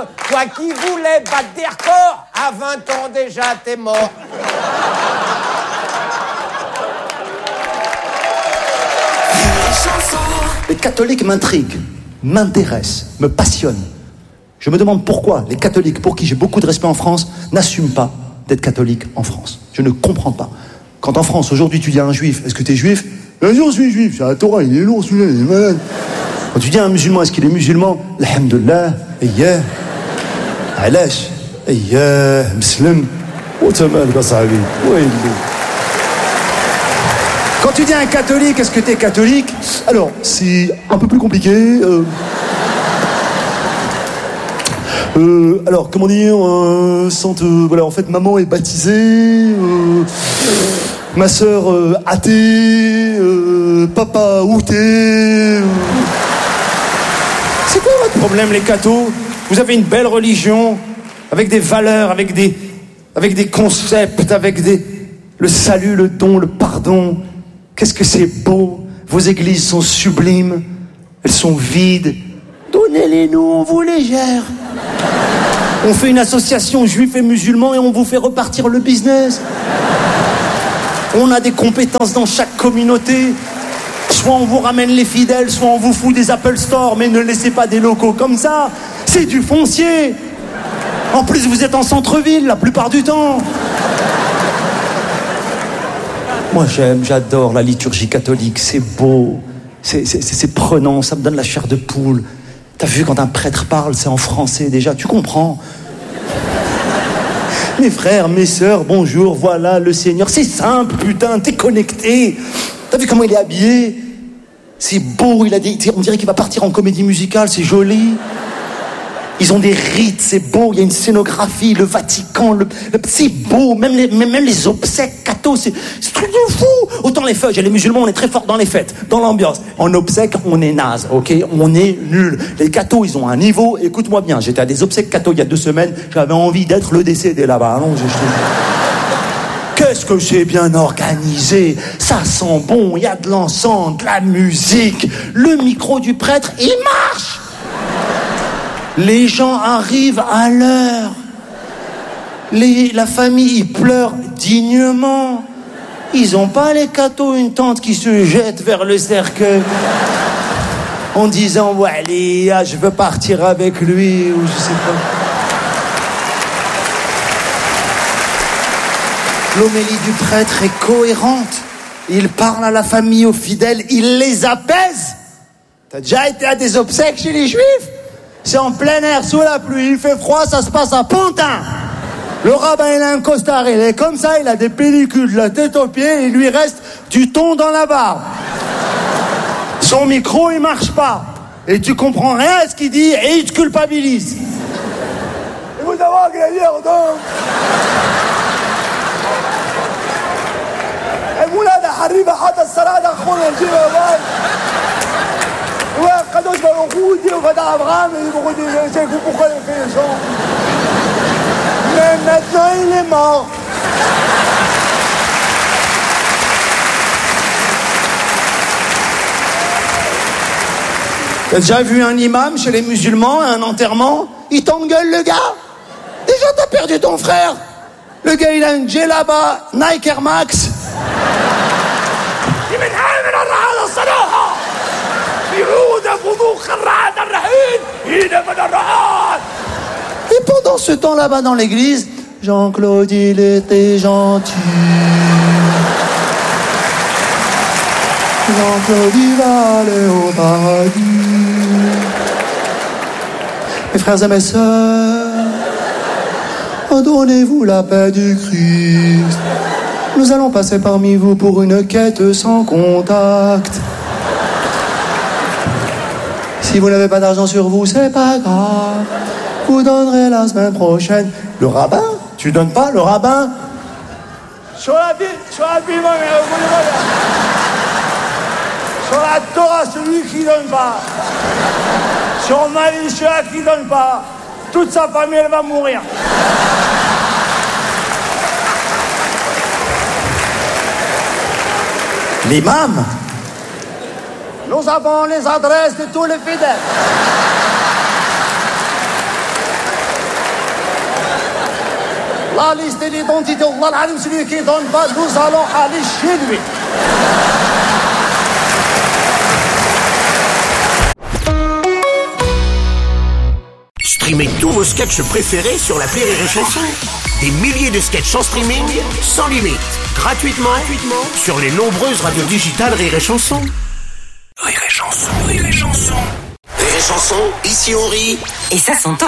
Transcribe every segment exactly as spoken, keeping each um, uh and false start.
toi qui voulais battre des records, à vingt ans déjà, t'es mort. Les catholiques m'intriguent, m'intéressent, me passionnent. Je me demande pourquoi les catholiques, pour qui j'ai beaucoup de respect en France, n'assument pas d'être catholiques en France. Je ne comprends pas. Quand en France, aujourd'hui, tu dis à un juif, est-ce que t'es juif? Bien sûr, je suis juif, c'est la Torah, il est lourd, celui-là, il est malade. Quand tu dis à un musulman, est-ce qu'il est musulman? Alhamdulillah, ayyah, alash, ayyah, muslim. Oh, t'as mal, Bassabi. Ouais, Quand tu dis à un catholique, est-ce que t'es catholique? Alors, c'est un peu plus compliqué. Euh... Euh, alors, comment dire, euh, sainte, euh, voilà, en fait, maman est baptisée, euh, ma sœur euh, athée, euh, papa outé. Euh... C'est quoi votre problème, les cathos? Vous avez une belle religion, avec des valeurs, avec des, avec des concepts, avec des, le salut, le don, le pardon. Qu'est-ce que c'est beau. Vos églises sont sublimes, elles sont vides. Donnez-les-nous, on vous les gère. On fait une association juifs et musulmans et on vous fait repartir le business. On a des compétences dans chaque communauté. Soit on vous ramène les fidèles, soit on vous fout des Apple Store, mais ne laissez pas des locaux comme ça. C'est du foncier. En plus, vous êtes en centre-ville la plupart du temps. Moi, j'aime, j'adore la liturgie catholique. C'est beau, c'est, c'est, c'est, c'est prenant, ça me donne la chair de poule. T'as vu, quand un prêtre parle, c'est en français déjà, tu comprends. Mes frères, mes sœurs, bonjour, voilà le Seigneur. C'est simple, putain, t'es connecté. T'as vu comment il est habillé? C'est beau, il a des... on dirait qu'il va partir en comédie musicale, c'est joli. Ils ont des rites, c'est beau, il y a une scénographie, le Vatican, le, le, c'est beau, même les, même, même les obsèques cathos, c'est, c'est un truc de fou. Autant les feuilles, les musulmans, on est très forts dans les fêtes, dans l'ambiance. En obsèques, on est naze, ok? On est nul. Les cathos, ils ont un niveau, écoute-moi bien, j'étais à des obsèques cathos il y a deux semaines, j'avais envie d'être le décédé là-bas, allons, je, je... Qu'est-ce que c'est bien organisé, ça sent bon, il y a de l'encens, de la musique, le micro du prêtre, il marche. Les gens arrivent à l'heure. Les, la famille, ils pleure dignement. Ils ont pas, les cathos, une tante qui se jette vers le cercueil en disant, ouais, allez, je veux partir avec lui, ou je sais pas. L'homélie du prêtre est cohérente. Il parle à la famille, aux fidèles, il les apaise. T'as déjà été à des obsèques chez les juifs? C'est en plein air, sous la pluie, il fait froid, ça se passe à Pantin. Le rabbin, il a un costard, il est comme ça, il a des pellicules de la tête aux pieds, il lui reste du thon dans la barbe. Son micro, il marche pas. Et tu comprends rien à ce qu'il dit et il te culpabilise. Et vous avez gagné, donc. Et vous là, arrive à الصلاة خذوا الجبال. وقدوش بالوقود وفدا أبغام يقول لي شيء pourquoi il fait ça. Mais maintenant il est mort. T'as déjà vu un imam chez les musulmans à un enterrement? Il t'engueule le gars. Déjà t'as perdu ton frère. Le gars il a une djellaba Nike Air Max. Et pendant ce temps là-bas dans l'église, Jean-Claude il était gentil. Jean-Claude il va aller au paradis. Mes frères et mes sœurs, donnez-vous la paix du Christ. Nous allons passer parmi vous pour une quête sans contact. Si vous n'avez pas d'argent sur vous, c'est pas grave. Vous donnerez la semaine prochaine. Le rabbin? Tu donnes pas, le rabbin? Sur la Bible, sur la Bible, sur la Torah, celui qui donne pas. Sur Marie, celui qui donne pas. Toute sa famille, elle va mourir. L'imam? Nous avons les adresses de tous les fidèles. La liste de l'identité, Allah l'alim, celui qui donne pas, nous allons aller chez lui. Streamez tous vos sketchs préférés sur l'appli Rire et Chanson. Des milliers de sketchs en streaming, sans limite, gratuitement, gratuitement sur les nombreuses radios digitales Rire et Chanson. Rire et Chanson, Rire et Chanson. Rire et Chanson, ici on rit. Et ça s'entend.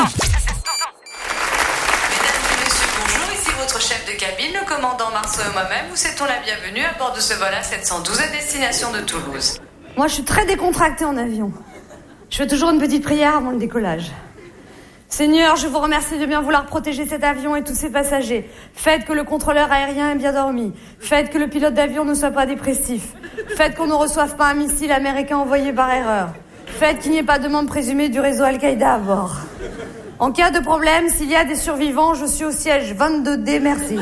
Chef de cabine, le commandant Marceau et moi-même vous souhaitons la bienvenue à bord de ce vol A sept cent douze à destination de Toulouse. Moi, je suis très décontractée en avion. Je fais toujours une petite prière avant le décollage. Seigneur, je vous remercie de bien vouloir protéger cet avion et tous ses passagers. Faites que le contrôleur aérien ait bien dormi. Faites que le pilote d'avion ne soit pas dépressif. Faites qu'on ne reçoive pas un missile américain envoyé par erreur. Faites qu'il n'y ait pas de membre présumé du réseau Al-Qaïda à bord. En cas de problème, s'il y a des survivants, je suis au siège vingt-deux D, merci.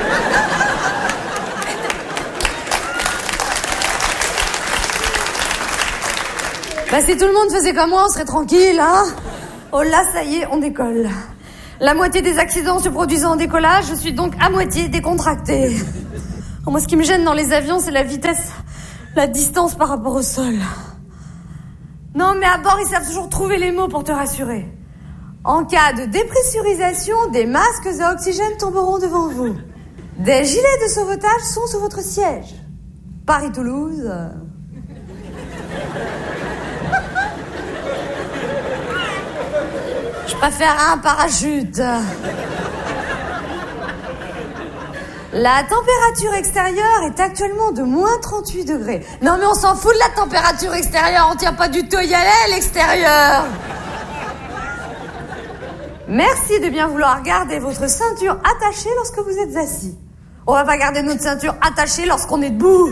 Bah, si tout le monde faisait comme moi, on serait tranquille, hein? Oh là, ça y est, on décolle. La moitié des accidents se produisant en décollage, je suis donc à moitié décontractée. Oh, moi, ce qui me gêne dans les avions, c'est la vitesse, la distance par rapport au sol. Non, mais à bord, ils savent toujours trouver les mots pour te rassurer. En cas de dépressurisation, des masques à oxygène tomberont devant vous. Des gilets de sauvetage sont sous votre siège. Paris-Toulouse. Je préfère un parachute. La température extérieure est actuellement de moins trente-huit degrés. Non mais on s'en fout de la température extérieure, on tient pas du tout à y aller à l'extérieur. Merci de bien vouloir garder votre ceinture attachée lorsque vous êtes assis. On va pas garder notre ceinture attachée lorsqu'on est debout.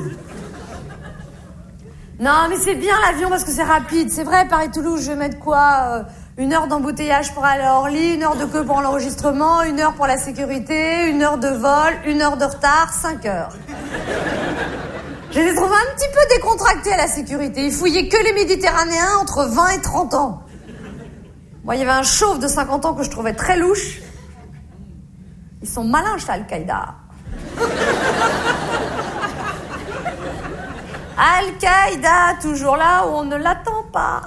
Non, mais c'est bien l'avion parce que c'est rapide. C'est vrai, Paris-Toulouse, je vais mettre quoi euh, Une heure d'embouteillage pour aller à Orly, une heure de queue pour l'enregistrement, une heure pour la sécurité, une heure de vol, une heure de retard, cinq heures. Je les ai trouvés un petit peu décontractés à la sécurité. Ils fouillaient que les Méditerranéens entre vingt et trente ans. Moi, il y avait un chauve de cinquante ans que je trouvais très louche. Ils sont malins chez Al-Qaïda. Al-Qaïda, toujours là où on ne l'attend pas.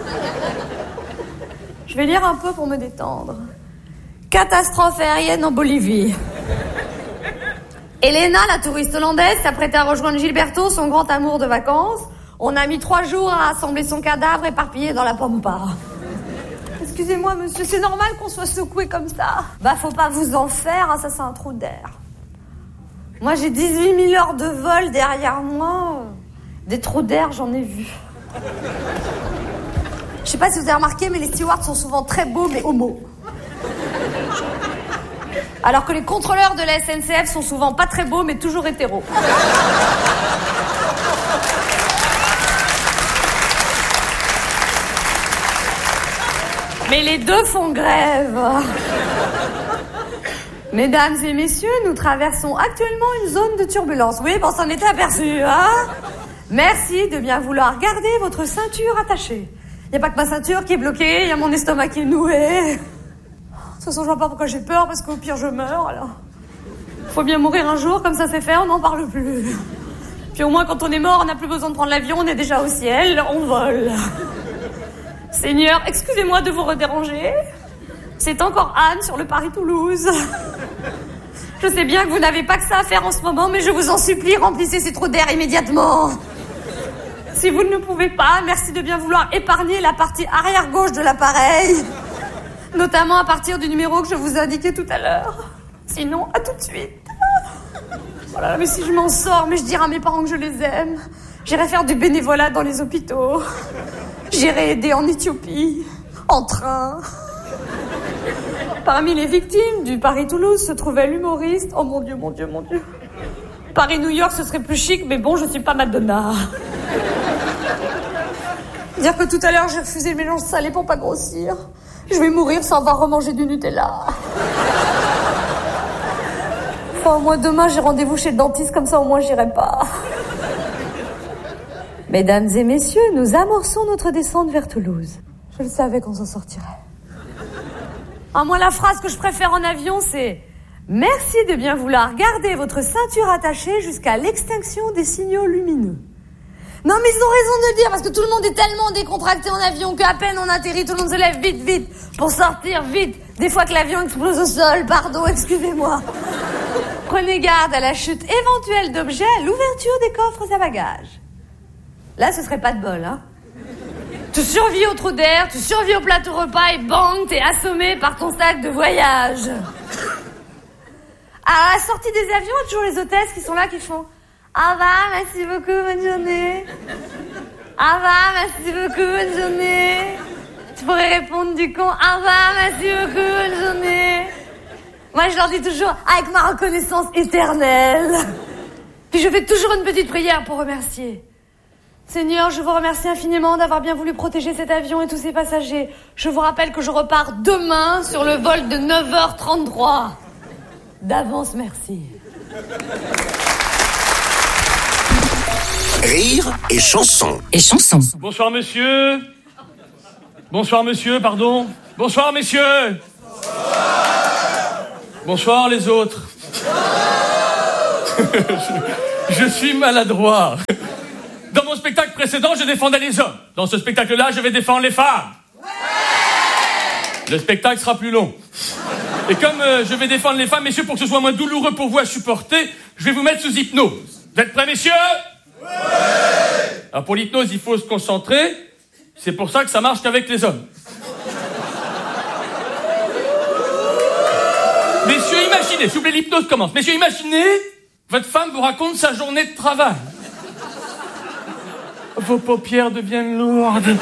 Je vais lire un peu pour me détendre. Catastrophe aérienne en Bolivie. Elena, la touriste hollandaise, s'apprêtait à rejoindre Gilberto, son grand amour de vacances. On a mis trois jours à assembler son cadavre éparpillé dans la pampa. Excusez-moi, monsieur, c'est normal qu'on soit secoué comme ça. Bah, faut pas vous en faire, hein, ça c'est un trou d'air. Moi, j'ai dix-huit mille heures de vol derrière moi. Des trous d'air, j'en ai vu. Je sais pas si vous avez remarqué, mais les stewards sont souvent très beaux, mais homo. Alors que les contrôleurs de la S N C F sont souvent pas très beaux, mais toujours hétéros. Mais les deux font grève. Mesdames et messieurs, nous traversons actuellement une zone de turbulence. Oui, bon, s'en était aperçu, hein? Merci de bien vouloir garder votre ceinture attachée. Il n'y a pas que ma ceinture qui est bloquée, il y a mon estomac qui est noué. De toute façon, je vois pas pourquoi j'ai peur, parce qu'au pire, je meurs, alors. Faut bien mourir un jour, comme ça c'est fait, on n'en parle plus. Puis au moins, quand on est mort, on n'a plus besoin de prendre l'avion, on est déjà au ciel, on vole. Seigneur, excusez-moi de vous redéranger. C'est encore Anne sur le Paris-Toulouse. Je sais bien que vous n'avez pas que ça à faire en ce moment, mais je vous en supplie, remplissez ces trous d'air immédiatement. Si vous ne le pouvez pas, merci de bien vouloir épargner la partie arrière-gauche de l'appareil. Notamment à partir du numéro que je vous ai indiqué tout à l'heure. Sinon, à tout de suite. Oh là là, mais si je m'en sors, mais je dirai à mes parents que je les aime. J'irai faire du bénévolat dans les hôpitaux. J'irai aider en Éthiopie, en train. Parmi les victimes du Paris-Toulouse se trouvait l'humoriste. Oh mon Dieu, mon Dieu, mon Dieu. Paris-New York, ce serait plus chic, mais bon, je suis pas Madonna. Dire que tout à l'heure, j'ai refusé le mélange salé pour pas grossir. Je vais mourir sans avoir remangé du Nutella. Enfin, moi, demain, j'ai rendez-vous chez le dentiste, comme ça, au moins, j'irai pas. Mesdames et messieurs, nous amorçons notre descente vers Toulouse. Je Je le savais qu'on s'en sortirait. Ah, moi, la phrase que je préfère en avion, c'est Merci de bien vouloir garder votre ceinture attachée jusqu'à l'extinction des signaux lumineux. Non mais ils ont raison de le dire parce que tout le monde est tellement décontracté en avion qu'à peine on atterrit, tout le monde se lève vite, vite, pour sortir vite. Des fois que l'avion explose au sol, pardon, excusez-moi. Prenez garde à la chute éventuelle d'objets à l'ouverture des coffres à bagages. Là, ce serait pas de bol, hein. Tu survis au trou d'air, tu survis au plateau repas et bang, t'es assommé par ton sac de voyage. À la sortie des avions, il y a toujours les hôtesses qui sont là, qui font « Au revoir, merci beaucoup, bonne journée. Au revoir, merci beaucoup, bonne journée. » Tu pourrais répondre du con « Au revoir, merci beaucoup, bonne journée. » Moi, je leur dis toujours avec ma reconnaissance éternelle. Puis je fais toujours une petite prière pour remercier. Seigneur, je vous remercie infiniment d'avoir bien voulu protéger cet avion et tous ses passagers. Je vous rappelle que je repars demain sur le vol de neuf heures trente-trois. D'avance, merci. Rire et chanson. Et chanson. Bonsoir monsieur. Bonsoir monsieur, pardon. Bonsoir messieurs. Bonsoir, Bonsoir les autres. je, je suis maladroit. Dans mon spectacle précédent, je défendais les hommes. Dans ce spectacle-là, je vais défendre les femmes. Le spectacle sera plus long. Et comme euh, je vais défendre les femmes, messieurs, pour que ce soit moins douloureux pour vous à supporter, je vais vous mettre sous hypnose. Vous êtes prêts, messieurs ? Oui. Alors pour l'hypnose, il faut se concentrer. C'est pour ça que ça marche qu'avec les hommes. Messieurs, imaginez, s'il vous plaît, l'hypnose commence. Messieurs, imaginez, votre femme vous raconte sa journée de travail. Vos paupières deviennent lourdes.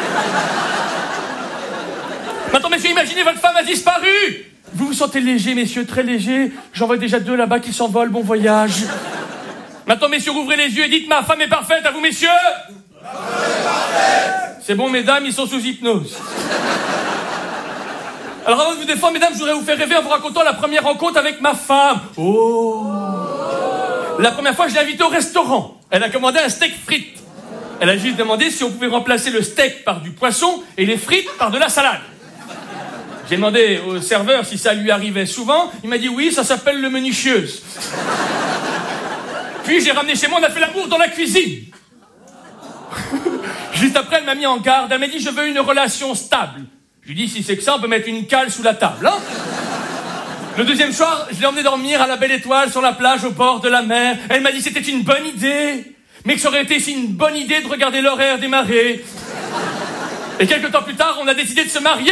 Maintenant, messieurs, imaginez, votre femme a disparu. Vous vous sentez léger, messieurs, très léger. J'en vois déjà deux là-bas qui s'envolent, bon voyage. Maintenant, messieurs, ouvrez les yeux et dites, ma femme est parfaite, à vous, messieurs. Ma femme est parfaite. C'est bon, mesdames, ils sont sous hypnose. Alors, avant de vous défendre, mesdames, je voudrais vous faire rêver en vous racontant la première rencontre avec ma femme. Oh. La première fois, je l'ai invitée au restaurant. Elle a commandé un steak frites. Elle a juste demandé si on pouvait remplacer le steak par du poisson et les frites par de la salade. J'ai demandé au serveur si ça lui arrivait souvent. Il m'a dit oui, ça s'appelle le menu chieuse. Puis j'ai ramené chez moi, on a fait l'amour dans la cuisine. Juste après, elle m'a mis en garde. Elle m'a dit je veux une relation stable. Je lui ai dit si c'est que ça, on peut mettre une cale sous la table. Hein. Le deuxième soir, je l'ai emmené dormir à la Belle Étoile sur la plage au bord de la mer. Elle m'a dit c'était une bonne idée. Mais que ça aurait été aussi une bonne idée de regarder l'horaire des marées. Et quelques temps plus tard, on a décidé de se marier.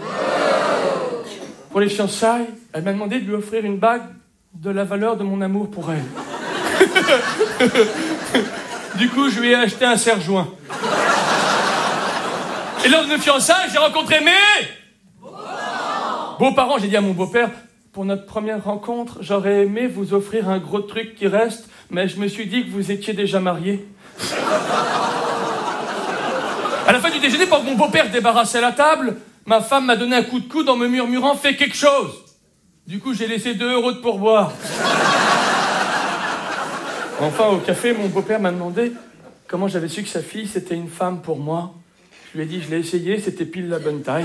Pour les fiançailles, elle m'a demandé de lui offrir une bague de la valeur de mon amour pour elle. Du coup, je lui ai acheté un serre-joint. Et lors de nos fiançailles, j'ai rencontré mes... beaux-parents. Beaux-parents, j'ai dit à mon beau-père, pour notre première rencontre, j'aurais aimé vous offrir un gros truc qui reste, mais je me suis dit que vous étiez déjà mariés. À la fin du déjeuner, pendant que mon beau-père débarrassait la table, ma femme m'a donné un coup de coude en me murmurant « Fais quelque chose !» Du coup, j'ai laissé deux euros de pourboire. Enfin, au café, mon beau-père m'a demandé comment j'avais su que sa fille, c'était une femme pour moi. Je lui ai dit « Je l'ai essayé, c'était pile la bonne taille. »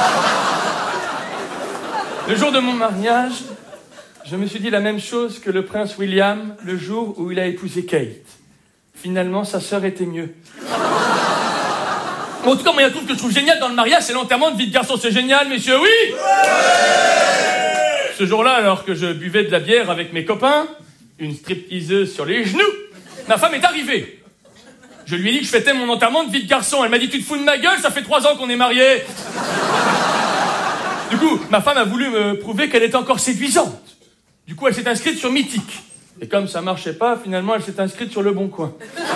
Le jour de mon mariage, je me suis dit la même chose que le prince William le jour où il a épousé Kate. Finalement, sa sœur était mieux. En tout cas, moi, il y a un truc que je trouve génial dans le mariage, c'est l'enterrement de vie de garçon. C'est génial, messieurs, oui, ouais. Ce jour-là, alors que je buvais de la bière avec mes copains, une stripteaseuse sur les genoux, ma femme est arrivée. Je lui ai dit que je fêtais mon enterrement de vie de garçon. Elle m'a dit, tu te fous de ma gueule, ça fait trois ans qu'on est mariés. Du coup, ma femme a voulu me prouver qu'elle était encore séduisante. Du coup, elle s'est inscrite sur Mythique. Et comme ça marchait pas, finalement, elle s'est inscrite sur Le Bon Coin.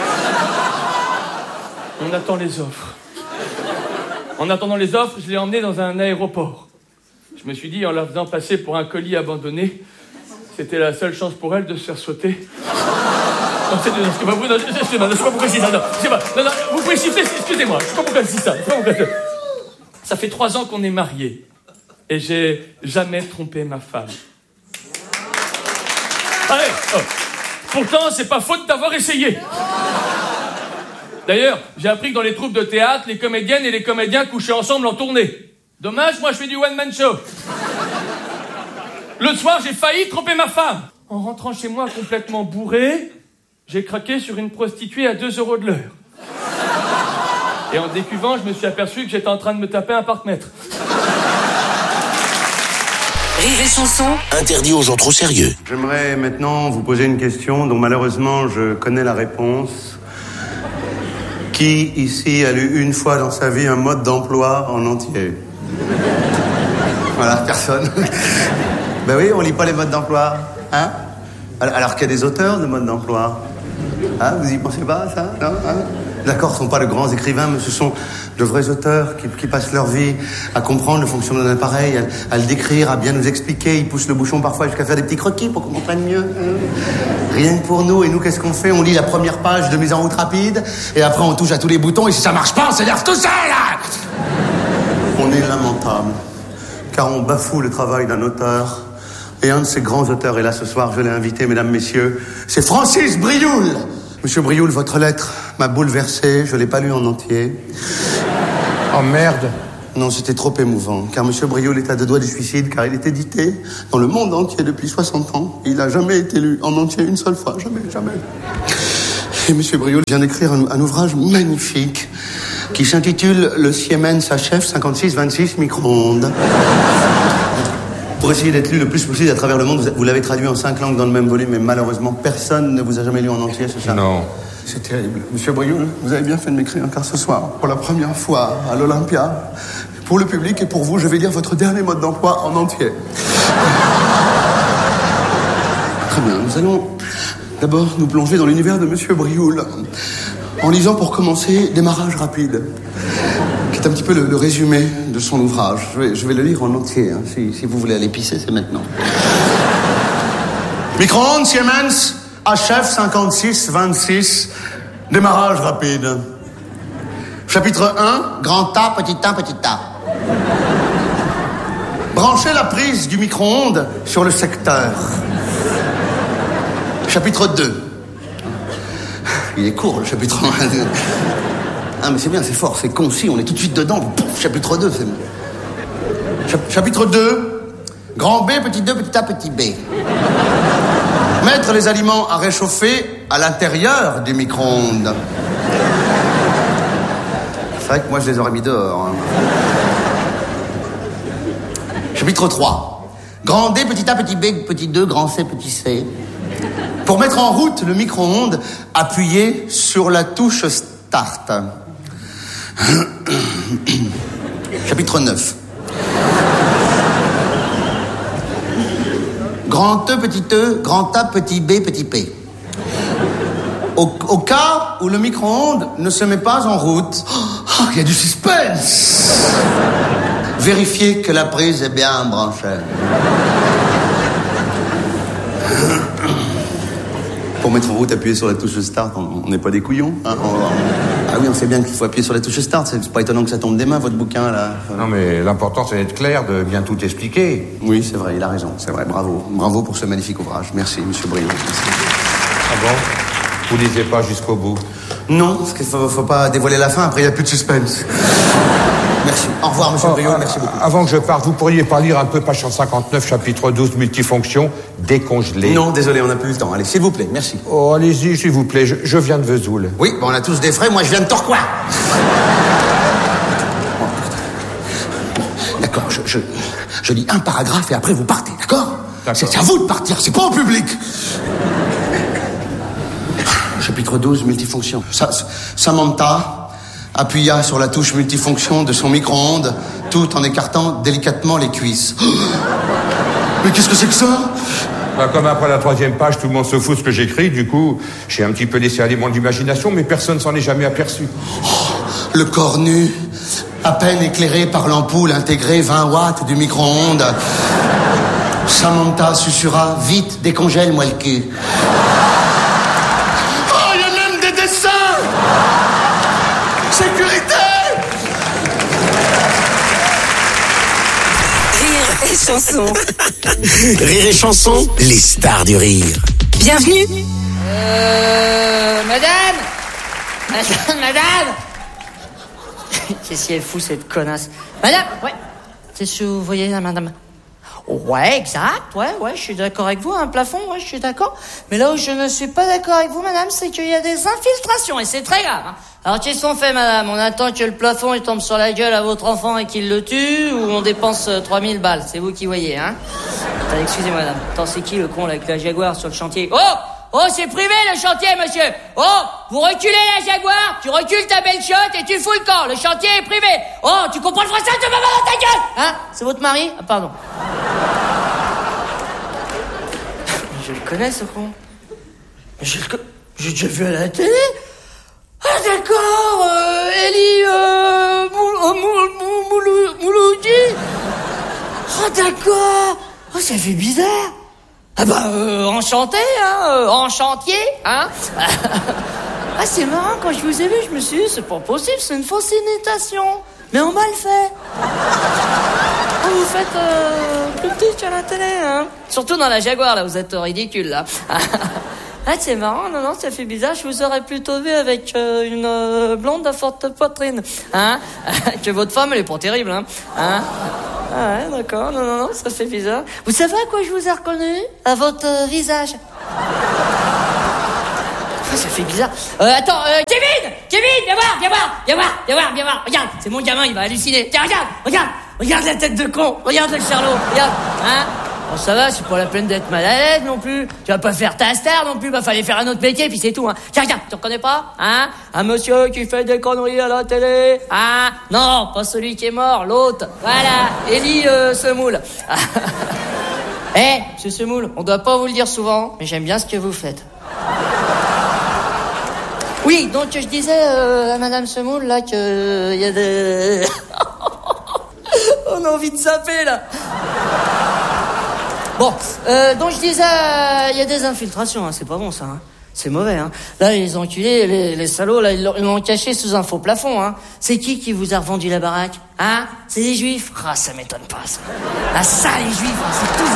On attend les offres. En attendant les offres, je l'ai emmenée dans un aéroport. Je me suis dit, en la faisant passer pour un colis abandonné, c'était la seule chance pour elle de se faire sauter. Non, c'est, non, c'est pas, non, c'est pas, je sais pas pourquoi je dis ça. Non, c'est pas, non, non, vous pouvez siffler, excusez-moi, je sais pas pourquoi je dis ça. Je sais pas pourquoi je... Ça fait trois ans qu'on est mariés. Et j'ai jamais trompé ma femme. Allez, oh. Pourtant, c'est pas faute d'avoir essayé. D'ailleurs, j'ai appris que dans les troupes de théâtre, les comédiennes et les comédiens couchaient ensemble en tournée. Dommage, moi je fais du one-man show. Le soir, j'ai failli tromper ma femme. En rentrant chez moi complètement bourré, j'ai craqué sur une prostituée à deux euros de l'heure. Et en décuvant, je me suis aperçu que j'étais en train de me taper un partenaire. Rire et chanson, interdit aux gens trop sérieux. J'aimerais maintenant vous poser une question dont malheureusement je connais la réponse. Qui ici a lu une fois dans sa vie un mode d'emploi en entier? Voilà, personne. Ben oui, on lit pas les modes d'emploi, hein? Alors qu'il y a des auteurs de modes d'emploi. Hein, vous y pensez pas, ça? Non, hein? D'accord, ce ne sont pas de grands écrivains, mais ce sont de vrais auteurs qui, qui passent leur vie à comprendre le fonctionnement d'un appareil, à, à le décrire, à bien nous expliquer. Ils poussent le bouchon parfois jusqu'à faire des petits croquis pour qu'on comprenne mieux. Rien que pour nous. Et nous, qu'est-ce qu'on fait? On lit la première page de mise en route rapide, et après on touche à tous les boutons, et si ça marche pas, on s'énerve tout seul, là. On est lamentable, car on bafoue le travail d'un auteur. Et un de ces grands auteurs est là ce soir, je l'ai invité, mesdames, messieurs, c'est Francis Brioul. Monsieur Brioul, votre lettre m'a bouleversé, je l'ai pas lu en entier. Oh merde. Non, c'était trop émouvant, car Monsieur Brioul est à deux doigts du suicide, car il est édité dans le monde entier depuis soixante ans. Et il n'a jamais été lu en entier une seule fois, jamais, jamais. Et Monsieur Brioul vient d'écrire un, un ouvrage magnifique qui s'intitule « Le Siemens H F cinquante-six vingt-six micro-ondes ». Pour essayer d'être lu le plus possible à travers le monde, vous l'avez traduit en cinq langues dans le même volume, mais malheureusement, personne ne vous a jamais lu en entier, c'est ça? Non. C'est terrible. Monsieur Brioul, vous avez bien fait de m'écrire, car ce soir, pour la première fois à l'Olympia, pour le public et pour vous, je vais lire votre dernier mode d'emploi en entier. Très bien, nous allons d'abord nous plonger dans l'univers de Monsieur Brioul, en lisant pour commencer Démarrage rapide, qui est un petit peu le, le résumé de son ouvrage. Je vais, je vais le lire en entier, hein. si, si vous voulez aller pisser, c'est maintenant. Micro-ondes Siemens H F cinquante-six vingt-six, démarrage rapide. Chapitre un, grand A, petit A, petit A. Branchez la prise du micro-ondes sur le secteur. Chapitre deux. Il est court, le chapitre un. Ah, mais c'est bien, c'est fort, c'est concis, on est tout de suite dedans. Pouf, chapitre deux, c'est... Chap- chapitre deux, grand B, petit deux, petit A, petit B. Mettre les aliments à réchauffer à l'intérieur du micro-ondes. C'est vrai que moi, je les aurais mis dehors. Hein. Chapitre trois, grand D, petit A, petit B, petit deux, grand C, petit C. Pour mettre en route le micro-ondes, appuyez sur la touche Start. Chapitre neuf. Grand E, petit E, grand A, petit B, petit P. Au, au cas où le micro-ondes ne se met pas en route, oh, il y a du suspense. Vérifiez que la prise est bien branchée. Pour mettre en route, appuyez sur la touche Start. On n'est pas des couillons. Hein, on, on... Ah oui, on sait bien qu'il faut appuyer sur la touche Start. C'est pas étonnant que ça tombe des mains, votre bouquin, là. Non, mais l'important, c'est d'être clair, de bien tout expliquer. Oui, c'est vrai, il a raison. C'est vrai, bravo. Bravo pour ce magnifique ouvrage. Merci, monsieur Brioul. Ah bon? Vous lisez pas jusqu'au bout? Non, parce qu'il faut, faut pas dévoiler la fin, après il n'y a plus de suspense. Merci. Au revoir, monsieur oh, Brioul, merci beaucoup. Avant que je parte, vous pourriez pas lire un peu page cent cinquante-neuf, chapitre douze, multifonction, décongelé. Non, désolé, on n'a plus le temps. Allez, s'il vous plaît, merci. Oh, allez-y, s'il vous plaît, je, je viens de Vesoul. Oui, bon, on a tous des frais, moi je viens de Tourcoing. D'accord, je, je, je lis un paragraphe et après vous partez, d'accord? C'est à vous de partir, c'est pas au public. Chapitre douze, multifonction. Sa- Samantha appuya sur la touche multifonction de son micro-ondes, tout en écartant délicatement les cuisses. Oh, mais qu'est-ce que c'est que ça? Bah, comme après la troisième page, tout le monde se fout de ce que j'écris, du coup, j'ai un petit peu laissé aller mon imagination, mais personne s'en est jamais aperçu. Oh, le corps nu, à peine éclairé par l'ampoule intégrée vingt watts du micro-ondes. Samantha susurra, vite, décongèle-moi le cul. Oh, il y a même des dessins! Sécurité! Rire et chanson. Rire et chanson, les stars du rire. Bienvenue. Euh... Madame Madame Madame Qu'est-ce qu'elle fout, cette connasse? Madame. Ouais. Qu'est-ce que vous voyez là, madame? Ouais, exact, ouais, ouais, je suis d'accord avec vous, un plafond, ouais, je suis d'accord. Mais là où je ne suis pas d'accord avec vous, madame, c'est qu'il y a des infiltrations, et c'est très grave, hein. Alors, qu'est-ce qu'on fait, madame? On attend que le plafond, il tombe sur la gueule à votre enfant et qu'il le tue, ou on dépense euh, trois mille balles? C'est vous qui voyez, hein. Attends, excusez-moi, madame. Attends, c'est qui le con, là, avec la Jaguar sur le chantier? Oh! Oh, c'est privé, le chantier, monsieur! Oh! Vous reculez la Jaguar, tu recules ta belle chotte et tu fous le camp. Le chantier est privé. Oh, tu comprends le français, tu vas dans ta gueule! Hein? C'est votre mari? Ah, pardon. Je le connais, ce con. Je le connais. J'ai déjà vu à la télé. Ah, d'accord, euh, Elie, euh, Moul, Moul, Moul, Moul, Mouloudi. Ah, d'accord. Oh, ça fait bizarre. Ah bah, euh, enchanté, hein, euh, en chantier, hein. Ah, c'est marrant, quand je vous ai vu, je me suis dit, c'est pas possible, c'est une fausse imitation. Mais on m'a le fait. Oh, vous faites euh, plus petit qu'à la télé, hein. Surtout dans la Jaguar, là, vous êtes ridicule, là. Ah, c'est marrant, non, non, ça fait bizarre. Je vous aurais plutôt vu avec euh, une euh, blonde à forte poitrine, hein. Que votre femme, elle est pas terrible, hein. Hein. Ah ouais, d'accord, non, non, non, ça fait bizarre. Vous savez à quoi je vous ai reconnu? À votre euh, visage. Ah, ça fait bizarre. Euh, attends, euh, Kevin Kevin, viens voir, viens voir, viens voir, viens voir, viens voir. Regarde, c'est mon gamin, il va halluciner. Tiens, regarde, regarde, regarde la tête de con, regarde le charlot, regarde, hein. Bon, ça va, c'est pas la peine d'être mal à l'aise non plus. Tu vas pas faire ta star non plus, bah fallait faire un autre métier, puis c'est tout, hein. Tiens, regarde, tu reconnais pas, hein? Un monsieur qui fait des conneries à la télé, hein? Non, pas celui qui est mort, l'autre. Voilà, Elie euh, Semoule. Eh, hey, monsieur Semoule, on doit pas vous le dire souvent, mais j'aime bien ce que vous faites. Oui, donc je disais euh, à madame Semoule, là, que il y a des... On a envie de zapper, là. Bon, euh, donc je disais, il euh, y a des infiltrations, hein, c'est pas bon ça, hein. C'est mauvais, hein. Là, les enculés, les, les salauds, là, ils l'ont caché sous un faux plafond, hein. C'est qui qui vous a revendu la baraque, hein? C'est les juifs? Ah, ça m'étonne pas, ça. Ah, ça, les juifs, hein, c'est tout.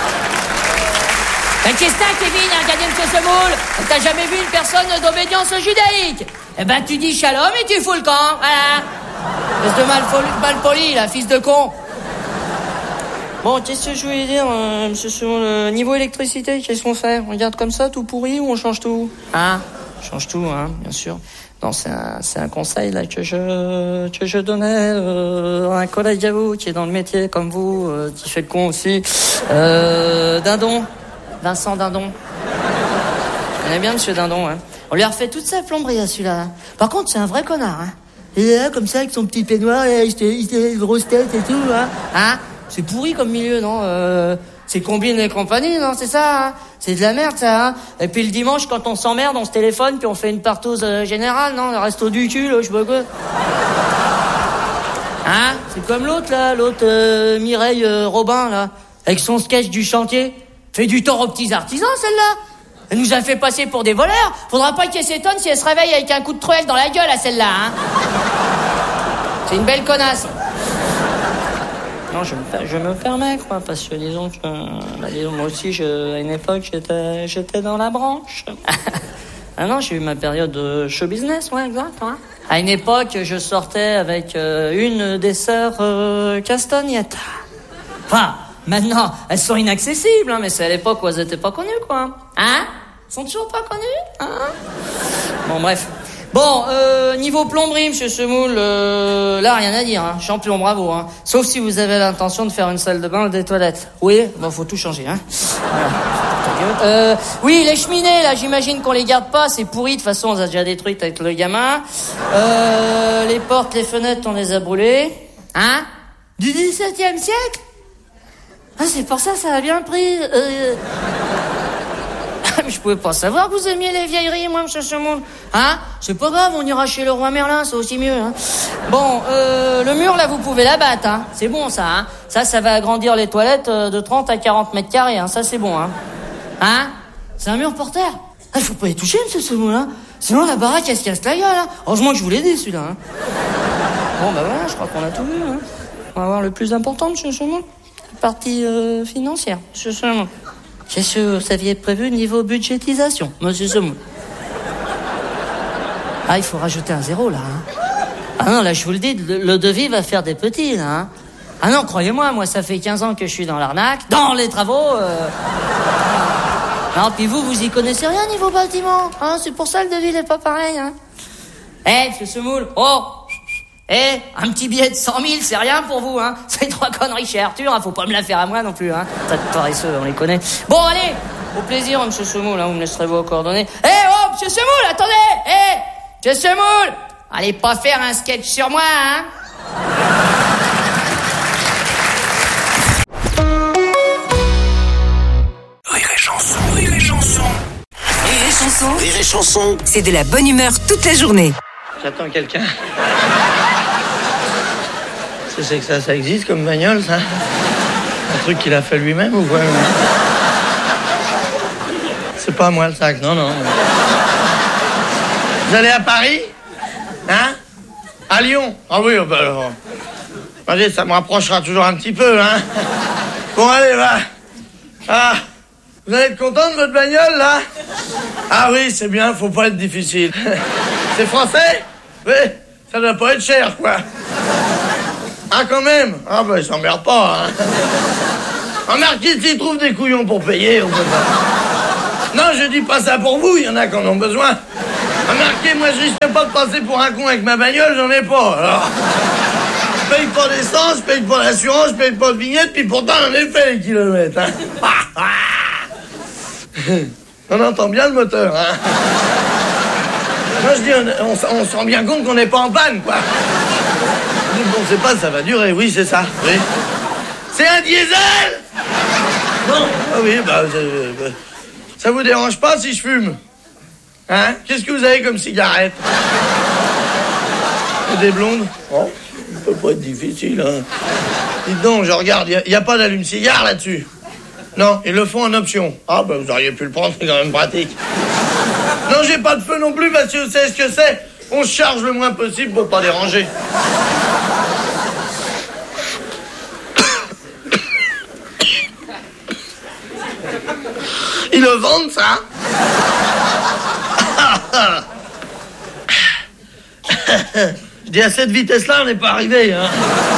Ben, qu'est-ce que t'as, Kevin, hein, regardez monsieur Semoule? T'as jamais vu une personne d'obédience judaïque? Eh ben, tu dis shalom et tu fous le camp, voilà. Espèce de mal, mal poli, là, fils de con. Bon, qu'est-ce que je voulais dire, euh, monsieur Semoule, euh, niveau électricité, qu'est-ce qu'on fait? On regarde comme ça, tout pourri, ou on change tout? Hein? On change tout, hein, bien sûr. Non, c'est un, c'est un conseil, là, que je, que je donnais, euh, à un collègue à vous, qui est dans le métier, comme vous, euh, qui fait le con aussi. Euh, Dindon. Vincent Dindon. Je connais bien monsieur Dindon, hein. On lui a refait toute sa plomberie à celui-là, hein. Par contre, c'est un vrai connard, hein. Il est là, comme ça, avec son petit peignoir, il a une grosse tête et tout, hein. Hein? C'est pourri comme milieu, non? euh, C'est Combine et compagnie, non? C'est ça, hein? C'est de la merde, ça, hein? Et puis le dimanche, quand on s'emmerde, on se téléphone, puis on fait une partose euh, générale, non? Le resto du cul, là, je sais pas quoi. Hein? C'est comme l'autre, là, l'autre euh, Mireille euh, Robin, là, avec son sketch du chantier. Fait du tort aux petits artisans, celle-là. Elle nous a fait passer pour des voleurs. Faudra pas qu'elle s'étonne si elle se réveille avec un coup de truelle dans la gueule, à celle-là, hein? C'est une belle connasse. Non, je me, je me permets, quoi, parce que disons que, bah, disons, moi aussi, je, à une époque, j'étais, j'étais dans la branche. Ah non, j'ai eu ma période de show business, ouais, exact, hein. À une époque, je sortais avec euh, une des sœurs euh, Castagnetta. Enfin, maintenant, elles sont inaccessibles, hein, mais c'est à l'époque où elles étaient pas connues, quoi. Hein? Elles sont toujours pas connues, hein? Bon, bref. Bon, euh, niveau plomberie, monsieur Semoule, euh, là, rien à dire, hein. Champion, bravo, hein. Sauf si vous avez l'intention de faire une salle de bain ou des toilettes. Oui, bon, faut tout changer, hein. Voilà. Euh, oui, les cheminées, là, j'imagine qu'on les garde pas, c'est pourri, de toute façon, on les a déjà détruites avec le gamin. Euh, les portes, les fenêtres, on les a brûlées. Hein? Du dix-septième siècle? Ah, c'est pour ça, ça a bien pris, euh... Mais je pouvais pas savoir que vous aimiez les vieilleries, moi, monsieur Semoule. Hein? C'est pas grave, on ira chez le roi Merlin, c'est aussi mieux, hein. Bon, euh, le mur, là, vous pouvez l'abattre, hein. C'est bon, ça, hein. Ça, ça va agrandir les toilettes de trente à quarante mètres carrés, hein. Ça, c'est bon, hein. Hein? C'est un mur por terre. Ah, faut pas y toucher, monsieur Semoule, hein. Sinon, la baraque, elle se casse la gueule, hein. Heureusement que je vous l'ai dit, celui-là, hein. Bon, bah voilà, je crois qu'on a tout vu, hein. On va voir le plus important, monsieur Semoule. La partie euh, financière, monsieur Semoule. Qu'est-ce que vous aviez prévu niveau budgétisation, monsieur Semoule? Ah, il faut rajouter un zéro, là, hein. Ah non, là, je vous le dis, le, le devis va faire des petits, là, hein. Ah non, croyez-moi, moi, ça fait quinze ans que je suis dans l'arnaque, dans les travaux. Euh... Non, puis vous, vous y connaissez rien niveau bâtiment, hein, c'est pour ça le devis n'est pas pareil, hein. Eh, hey, monsieur Semoule, oh, eh, hey, un petit billet de cent mille, c'est rien pour vous, hein. C'est trois conneries chez Arthur, hein, faut pas me la faire à moi non plus, hein. Tas de paresseux, on les connaît. Bon, allez, au plaisir, monsieur Semoule, hein, vous me laisserez vos coordonnées. Eh, hey, oh, monsieur Semoule, attendez, eh, hey, monsieur Semoule, allez pas faire un sketch sur moi, hein. Rire et chanson, rire et chanson. Rire et chanson. Rire et chanson. C'est de la bonne humeur toute la journée. J'attends quelqu'un. Qu'est-ce que c'est que ça? Ça existe comme bagnole, ça? Un truc qu'il a fait lui-même ou quoi? C'est pas moi le sac, non, non. Vous allez à Paris? Hein? À Lyon? Ah oui, bah alors... Allez, ça me rapprochera toujours un petit peu, hein? Bon, allez, va. Ah, vous allez être content de votre bagnole, là? Ah oui, c'est bien, faut pas être difficile. C'est français? Oui, ça doit pas être cher, quoi. Ah, quand même? Ah, bah, ils s'emmerdent pas, hein. Remarquez, s'ils trouvent des couillons pour payer, on peut pas... Non, je dis pas ça pour vous, il y en a qui en ont besoin. Remarquez, moi, je risque pas de passer pour un con avec ma bagnole, j'en ai pas, alors... Je paye pas d'essence, je paye pas d'assurance, je paye pas de vignette, puis pourtant, j'en ai fait les kilomètres, hein. On entend bien le moteur, hein. Moi, je dis, on, on, on se rend bien compte qu'on n'est pas en panne, quoi. On sait pas, ça va durer, oui, c'est ça, oui. C'est un diesel? Non. Ah oui, bah, euh, bah, ça vous dérange pas si je fume? Hein? Qu'est-ce que vous avez comme cigarette? Des blondes? Oh, ça peut pas être difficile, hein. Dites donc, je regarde, il n'y a, a pas d'allume-cigare là-dessus? Non, ils le font en option. Ah, bah, vous auriez pu le prendre, c'est quand même pratique. Non, j'ai pas de feu non plus, parce que vous savez ce que c'est? On se charge le moins possible pour pas déranger. Ils le vendent, ça? Je dis, à cette vitesse-là, on n'est pas arrivé, hein.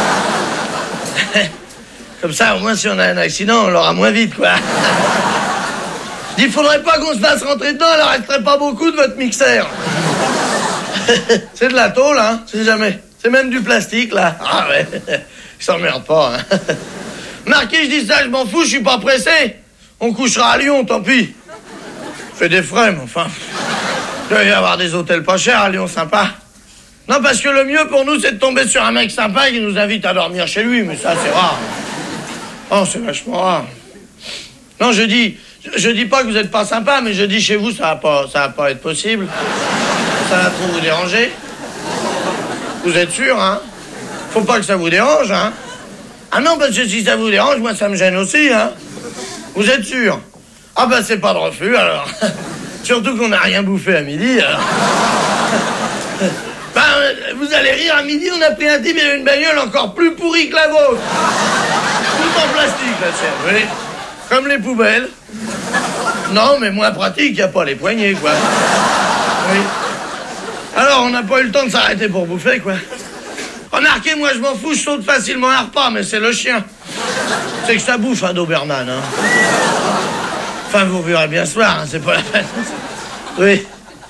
Comme ça, au moins, si on a un accident, on l'aura moins vite, quoi. Je dis, il faudrait pas qu'on se fasse rentrer dedans, il en resterait pas beaucoup de votre mixeur. C'est de la tôle, hein, c'est jamais. C'est même du plastique, là. Ah ouais, ils s'emmerdent pas, hein. Marqué, je dis ça, je m'en fous, je suis pas pressé. On couchera à Lyon, tant pis. Je fais des frais, mais enfin... Il doit y avoir des hôtels pas chers à Lyon, sympa. Non, parce que le mieux pour nous, c'est de tomber sur un mec sympa qui nous invite à dormir chez lui, mais ça, c'est rare. Oh, c'est vachement rare. Non, je dis... Je dis pas que vous êtes pas sympa, mais je dis chez vous, ça va pas, ça va pas être possible. Ça va trop vous déranger. Vous êtes sûr, hein? Faut pas que ça vous dérange, hein? Ah non, parce que si ça vous dérange, moi, ça me gêne aussi, hein? Vous êtes sûr? Ah ben, c'est pas de refus, alors. Surtout qu'on n'a rien bouffé à midi, alors. Ben, vous allez rire, à midi, on a pris un type et une bagnole encore plus pourrie que la vôtre. Tout en plastique, la serre, oui. Comme les poubelles. Non, mais moins pratique, y a pas les poignées, quoi. Oui. Alors, on n'a pas eu le temps de s'arrêter pour bouffer, quoi. Remarquez, moi, je m'en fous, je saute facilement un repas, mais c'est le chien. C'est que ça bouffe, un Doberman, hein. Enfin, vous verrez bien ce soir, hein, c'est pas la peine. Oui.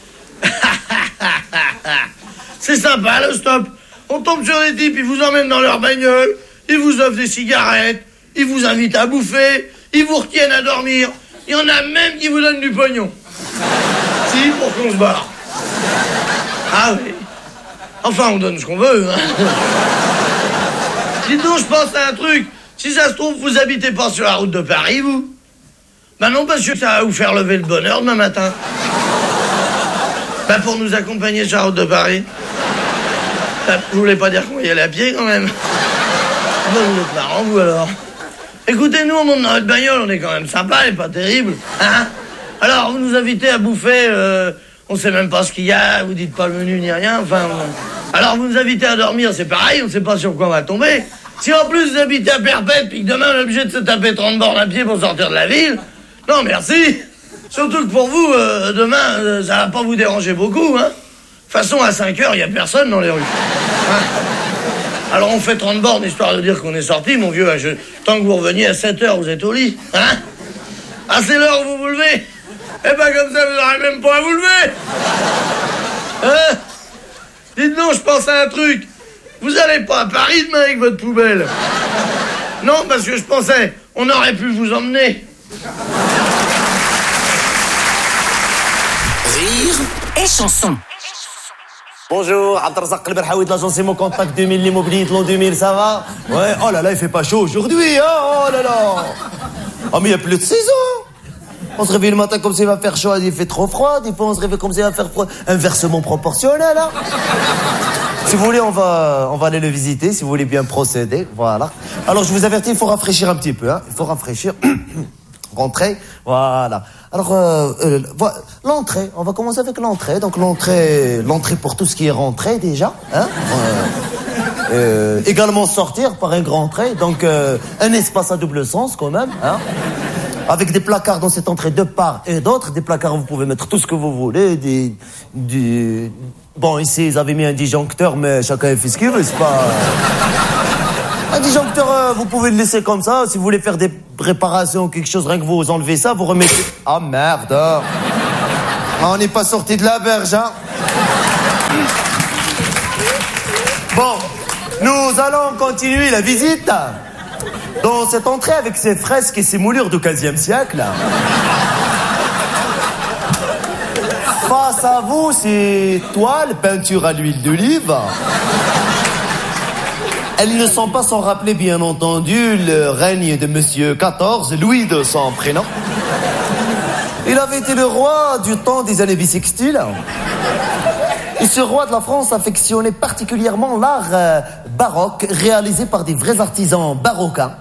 C'est sympa, le stop. On tombe sur des types, ils vous emmènent dans leur bagnole, ils vous offrent des cigarettes, ils vous invitent à bouffer, ils vous retiennent à dormir. Il y en a même qui vous donnent du pognon. Si, pour qu'on se barre. Ah oui. Enfin, on donne ce qu'on veut, hein. Dites donc, je pense à un truc. Si ça se trouve, vous habitez pas sur la route de Paris, vous? Ben non, parce que ça va vous faire lever le bonheur demain matin. Ben pour nous accompagner sur la route de Paris. Ben, vous voulez pas dire qu'on va y aller à pied, quand même? Ben, vous êtes marrant, vous, alors. Écoutez, nous, on monte dans notre bagnole, on est quand même sympa et pas terrible, hein? Alors, vous nous invitez à bouffer, euh, on sait même pas ce qu'il y a, vous dites pas le menu ni rien, enfin... On... Alors, vous nous invitez à dormir, c'est pareil, on sait pas sur quoi on va tomber. Si en plus vous habitez à Perpète, puis que demain on est obligé de se taper trente bornes à pied pour sortir de la ville, non, merci. Surtout que pour vous, euh, demain, euh, ça va pas vous déranger beaucoup, hein? De toute façon, à cinq heures, il y a personne dans les rues. Hein? Alors on fait trente bornes, histoire de dire qu'on est sorti, mon vieux. Je... Tant que vous reveniez à sept heures, vous êtes au lit. Hein? Ah, c'est l'heure où vous vous levez? Eh ben comme ça, vous n'aurez même pas à vous lever. Hein? Dites donc, je pense à un truc. Vous allez pas à Paris demain avec votre poubelle? Non, parce que je pensais, on aurait pu vous emmener. Rire et chanson. Bonjour, Abdelrazak Al-Berhaoui de l'agence Mon Contact deux mille, l'immobilier de l'an deux mille, ça va? Ouais, oh là là, il fait pas chaud aujourd'hui, hein, oh là là. Oh mais il y a plus de saison. On se réveille le matin comme ça il va faire chaud, il fait trop froid, des fois on se réveille comme ça il va faire froid. Inversement proportionnel, hein. Si vous voulez, on va, on va aller le visiter, si vous voulez bien procéder, voilà. Alors je vous avertis, il faut rafraîchir un petit peu, hein. Il faut rafraîchir. Rentrer, voilà. Alors, euh, euh, voilà, l'entrée, on va commencer avec l'entrée. Donc l'entrée, l'entrée pour tout ce qui est rentrée déjà, hein. Euh, euh, également sortir par un grand trait, donc euh, un espace à double sens quand même, hein. Avec des placards dans cette entrée de part et d'autre, des placards où vous pouvez mettre tout ce que vous voulez, des, des... Bon, ici ils avaient mis un disjoncteur, mais chacun fait ce qu'il veut, c'est pas. Un disjoncteur, euh, vous pouvez le laisser comme ça. Si vous voulez faire des réparations ou quelque chose, rien que vous enlevez ça, vous remettez... Ah, oh, merde. Ah, on n'est pas sorti de la berge, hein. Bon, nous allons continuer la visite dans cette entrée avec ses fresques et ses moulures du quinzième siècle. Face à vous, ces toiles, peintures à l'huile d'olive. Elles ne sont pas sans rappeler, bien entendu, le règne de Monsieur quatorze, Louis de son prénom. Il avait été le roi du temps des années bissextiles. Et ce roi de la France affectionnait particulièrement l'art euh, baroque, réalisé par des vrais artisans barocains.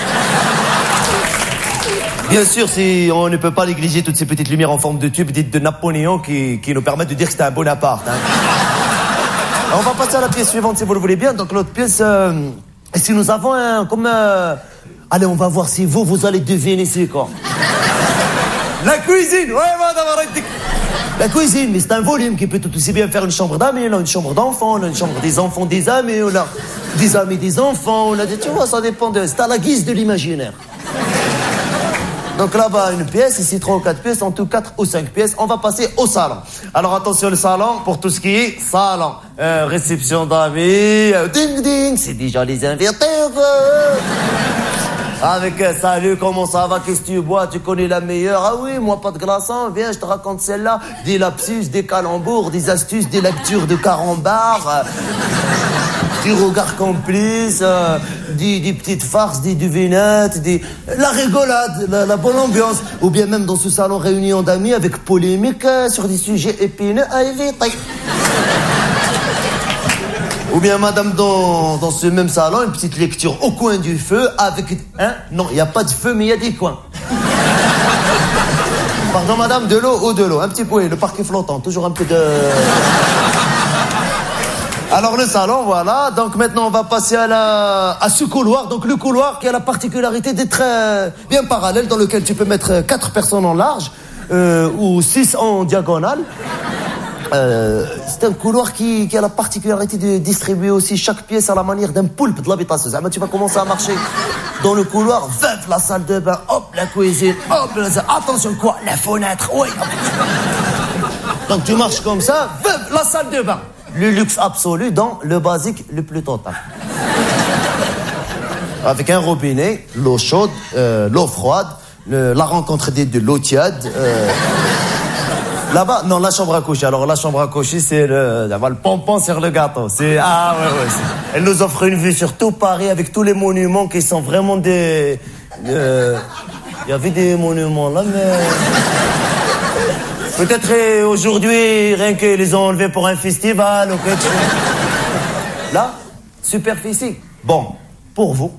Bien sûr, si on ne peut pas négliger toutes ces petites lumières en forme de tube dites de Napoléon qui, qui nous permettent de dire que c'était un Bonaparte, hein. On va passer à la pièce suivante si vous le voulez bien. Donc l'autre pièce, euh, si nous avons un comme euh... allez, on va voir si vous vous allez deviner c'est quoi. La cuisine. Ouais, madame, arrêtez. La cuisine, mais c'est un volume qui peut tout aussi bien faire une chambre d'amis, une chambre d'enfants, une chambre des enfants des amis, on a des amis des enfants, on a des, tu vois, ça dépend de, c'est à la guise de l'imaginaire. Donc là-bas, une pièce, ici trois ou quatre pièces, en tout quatre ou cinq pièces. On va passer au salon. Alors attention, le salon, pour tout ce qui est salon. Euh, réception d'amis, euh, ding ding, c'est déjà les invités, avec euh, salut, comment ça va, qu'est-ce que tu bois, tu connais la meilleure? Ah oui, moi pas de glaçons, viens, je te raconte celle-là. Des lapsus, des calembours, des astuces, des lectures de carambars. Euh, Des regards complices, euh, des, des petites farces, des devinettes, des... la rigolade, la, la bonne ambiance. Ou bien même dans ce salon réunion d'amis avec polémique euh, sur des sujets épineux à éviter. Ou bien madame dans, dans ce même salon, une petite lecture au coin du feu avec... Hein? Non, il n'y a pas de feu mais il y a des coins. Pardon madame, de l'eau ou de l'eau? Un petit peu, le parquet flottant, toujours un peu de... Alors le salon, voilà. Donc maintenant on va passer à la à ce couloir. Donc le couloir qui a la particularité d'être euh, bien parallèle, dans lequel tu peux mettre quatre personnes en large euh, ou six en diagonale. Euh, c'est un couloir qui, qui a la particularité de distribuer aussi chaque pièce à la manière d'un poulpe de l'habitation. Ah, tu vas commencer à marcher dans le couloir, veuf, la salle de bain, hop, la cuisine, hop, la... attention quoi, la fenêtre, oui. Donc tu marches comme ça, veuf, la salle de bain. Le luxe absolu dans le basique le plus total. Avec un robinet, l'eau chaude, euh, l'eau froide, le, la rencontre des deux, l'eau tiède. Euh, là-bas, non, la chambre à coucher. Alors la chambre à coucher, c'est le, le pompon sur le gâteau. C'est ah ouais ouais. Elle nous offre une vue sur tout Paris avec tous les monuments qui sont vraiment des. Il euh, y avait des monuments là, mais. Peut-être euh, aujourd'hui, rien que les ont enlevés pour un festival ou quelque chose. Là, superficie. Bon, pour vous.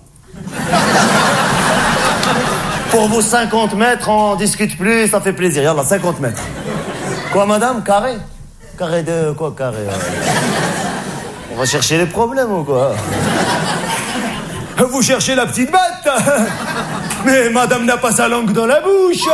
Pour vous, cinquante mètres, on discute plus, ça fait plaisir. Yallah, cinquante mètres. Quoi, madame? Carré? Carré de quoi, carré? On va chercher les problèmes ou quoi? Vous cherchez la petite bête? Mais madame n'a pas sa langue dans la bouche.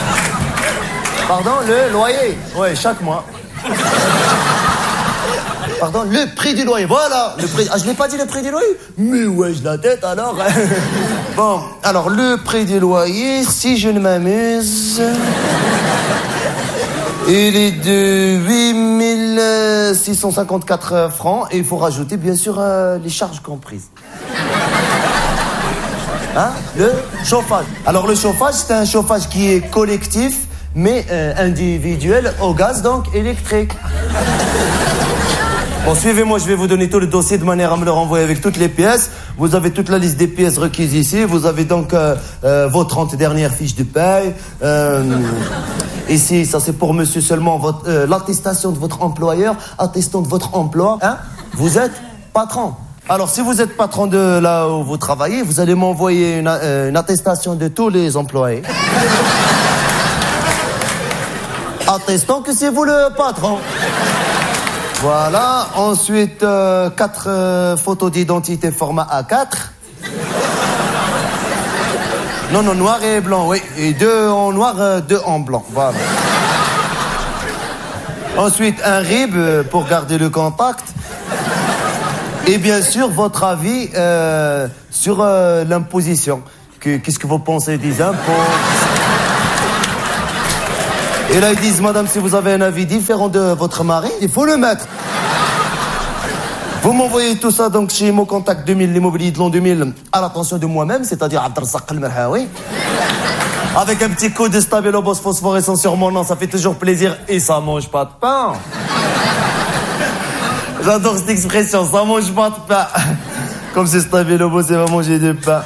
Pardon, le loyer? Ouais, chaque mois. Pardon, le prix du loyer, voilà. Le prix... Ah, je l'ai pas dit le prix du loyer? Mais ouais, je la tête alors. Bon, alors le prix du loyer, si je ne m'amuse, il est de huit mille six cent cinquante-quatre francs et il faut rajouter bien sûr euh, les charges comprises. Hein? Le chauffage. Alors le chauffage, c'est un chauffage qui est collectif, mais euh, individuel au gaz, donc électrique. Bon, suivez-moi, je vais vous donner tout le dossier de manière à me le renvoyer avec toutes les pièces. Vous avez toute la liste des pièces requises ici. Vous avez donc euh, euh, vos trente dernières fiches de paye. Euh, ici, ça c'est pour monsieur seulement, votre, euh, l'attestation de votre employeur, attestant de votre emploi. Hein? Vous êtes patron. Alors, si vous êtes patron de là où vous travaillez, vous allez m'envoyer une, euh, une attestation de tous les employés. Attestant que c'est vous le patron. Voilà. Ensuite, euh, quatre euh, photos d'identité format A quatre. Non, non, noir et blanc, oui. Et deux en noir, euh, deux en blanc. Voilà. Ensuite, un R I B euh, pour garder le contact. Et bien sûr, votre avis euh, sur euh, l'imposition. Que, qu'est-ce que vous pensez des impôts? Et là, ils disent, madame, si vous avez un avis différent de votre mari, il faut le mettre. Vous m'envoyez tout ça donc chez Mo Contact deux mille, l'immobilier de l'an deux mille, à l'attention de moi-même, c'est-à-dire Abdelrazak El-Merhaoui. Avec un petit coup de stabilo boss phosphorescent sur mon nom, ça fait toujours plaisir et ça mange pas de pain. J'adore cette expression, ça mange pas de pain. Comme c'est stabilo boss, il va manger du pain.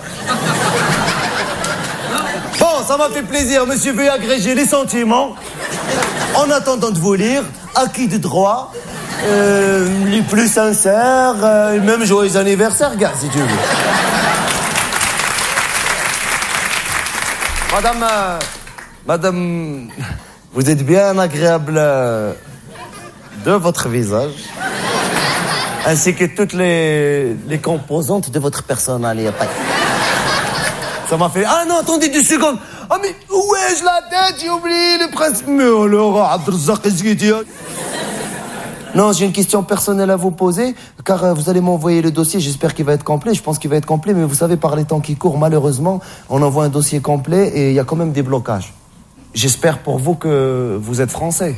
Bon, ça m'a fait plaisir, monsieur veut agréger les sentiments. En attendant de vous lire, acquis de droit, euh, les plus sincères, euh, même joyeux anniversaire, gars, si tu veux. Madame, euh, madame, vous êtes bien agréable euh, de votre visage, ainsi que toutes les, les composantes de votre personnalité. Ça m'a fait... Ah non, attendez deux secondes. Ah mais où ai-je la tête? J'ai oublié le principe. Mais alors, Abdelrazak, qu'est-ce que tu as? Non, j'ai une question personnelle à vous poser, car euh, vous allez m'envoyer le dossier, j'espère qu'il va être complet, je pense qu'il va être complet, mais vous savez, par les temps qui courent, malheureusement, on envoie un dossier complet et il y a quand même des blocages. J'espère pour vous que vous êtes français.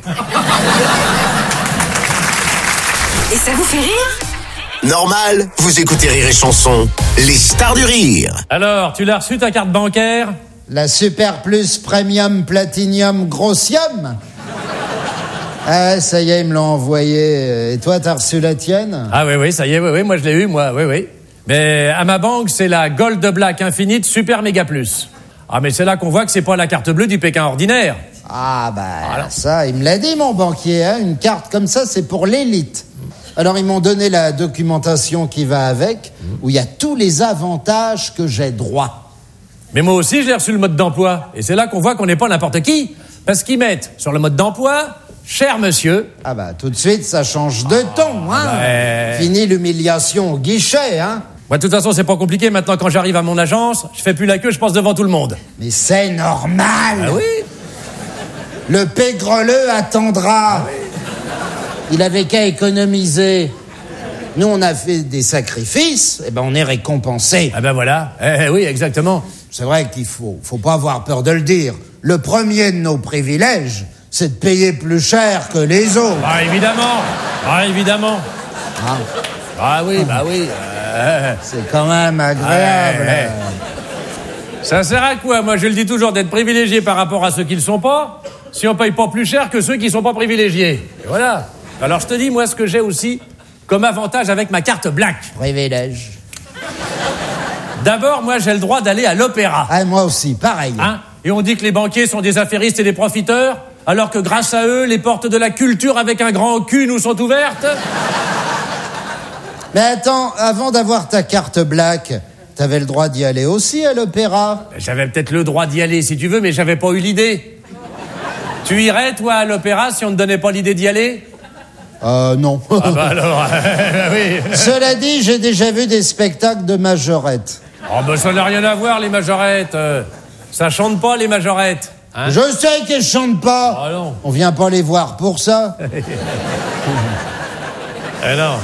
Et ça vous fait rire? Normal, vous écoutez Rire et Chanson, les stars du rire. Alors, tu l'as reçu ta carte bancaire? La Super Plus Premium Platinum Grossium? Ah, ça y est, ils me l'ont envoyé. Et toi, t'as reçu la tienne? Ah oui, oui, ça y est, oui, oui, moi je l'ai eu, moi, oui, oui. Mais à ma banque, c'est la Gold Black Infinite Super Méga Plus. Ah, mais c'est là qu'on voit que c'est pas la carte bleue du Pékin ordinaire. Ah, bah, alors. Ça, il me l'a dit, mon banquier, hein. Une carte comme ça, c'est pour l'élite. Alors, ils m'ont donné la documentation qui va avec, où il y a tous les avantages que j'ai droit. Mais moi aussi, j'ai reçu le mode d'emploi. Et c'est là qu'on voit qu'on n'est pas n'importe qui. Parce qu'ils mettent sur le mode d'emploi... Cher monsieur. Ah bah, tout de suite, ça change de ton, hein. Ouais. Fini l'humiliation au guichet, hein. Moi, de toute façon, c'est pas compliqué. Maintenant, quand j'arrive à mon agence, je fais plus la queue, je passe devant tout le monde. Mais c'est normal. Ah oui. Le pégreleux attendra. Ah oui. Il avait qu'à économiser. Nous, on a fait des sacrifices, et ben on est récompensé. Ah ben voilà. Eh, oui, exactement. C'est vrai qu'il faut, faut pas avoir peur de le dire. Le premier de nos privilèges, c'est de payer plus cher que les autres. Ah, évidemment. Ah, évidemment. Ah, ah oui, bah oui. Euh... C'est quand même agréable. Ouais, ouais. Ça sert à quoi? Moi, je le dis toujours, d'être privilégié par rapport à ceux qui ne le sont pas, si on paye pas plus cher que ceux qui ne sont pas privilégiés. Et voilà. Alors, je te dis, moi, ce que j'ai aussi comme avantage avec ma carte Black. Privilège. D'abord, moi, j'ai le droit d'aller à l'opéra. Ah, moi aussi, pareil. Hein? Et on dit que les banquiers sont des affairistes et des profiteurs, alors que grâce à eux, les portes de la culture avec un grand cul nous sont ouvertes. Mais attends, avant d'avoir ta carte Black, t'avais le droit d'y aller aussi à l'opéra? J'avais peut-être le droit d'y aller si tu veux, mais j'avais pas eu l'idée. Tu irais, toi, à l'opéra si on ne donnait pas l'idée d'y aller? Euh, non. Ah bah alors, oui. Cela dit, j'ai déjà vu des spectacles de majorettes. Oh bah ça n'a rien à voir, les majorettes. Euh, ça chante pas, les majorettes. Hein? Je sais qu'elles chantent pas. Ah non. On vient pas les voir pour ça. Eh non.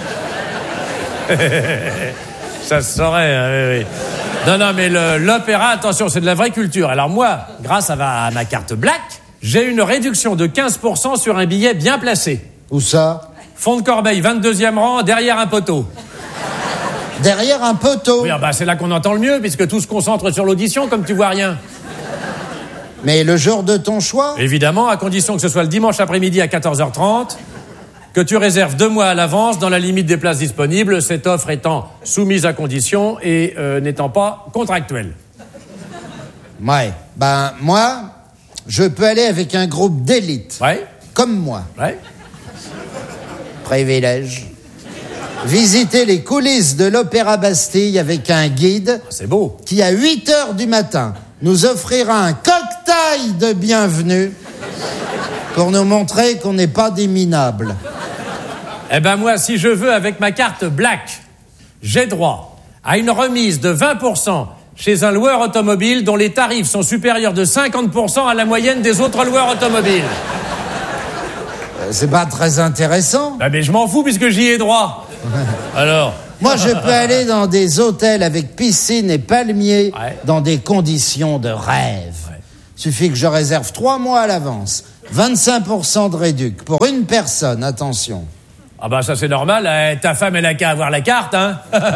Ça se saurait, hein, oui, oui. Non, non, mais le, l'opéra, attention, c'est de la vraie culture. Alors moi, grâce à ma, à ma carte Black, j'ai une réduction de quinze pour cent sur un billet bien placé. Où ça? Fond de Corbeil, vingt-deuxième rang, derrière un poteau. Derrière un poteau? Oui, ah bah, c'est là qu'on entend le mieux, puisque tout se concentre sur l'audition, comme tu vois rien. Mais le jour de ton choix? Évidemment, à condition que ce soit le dimanche après-midi à quatorze heures trente, que tu réserves deux mois à l'avance dans la limite des places disponibles, cette offre étant soumise à condition et euh, n'étant pas contractuelle. Ouais, ben moi, je peux aller avec un groupe d'élite. Ouais. Comme moi. Ouais. Privilège. Visiter les coulisses de l'Opéra Bastille avec un guide. C'est beau. Qui, à huit heures du matin, nous offrira un cocktail de bienvenue pour nous montrer qu'on n'est pas des minables. Eh ben moi, si je veux, avec ma carte Black, j'ai droit à une remise de vingt pour cent chez un loueur automobile dont les tarifs sont supérieurs de cinquante pour cent à la moyenne des autres loueurs automobiles. C'est pas très intéressant. Ben mais je m'en fous puisque j'y ai droit. Alors? Moi, je peux aller dans des hôtels avec piscine et palmiers, ouais, dans des conditions de rêve. Ouais. Suffit que je réserve trois mois à l'avance. vingt-cinq pour cent de réduc pour une personne, attention. Ah bah ça c'est normal, hein. Ta femme elle a qu'à avoir la carte, hein.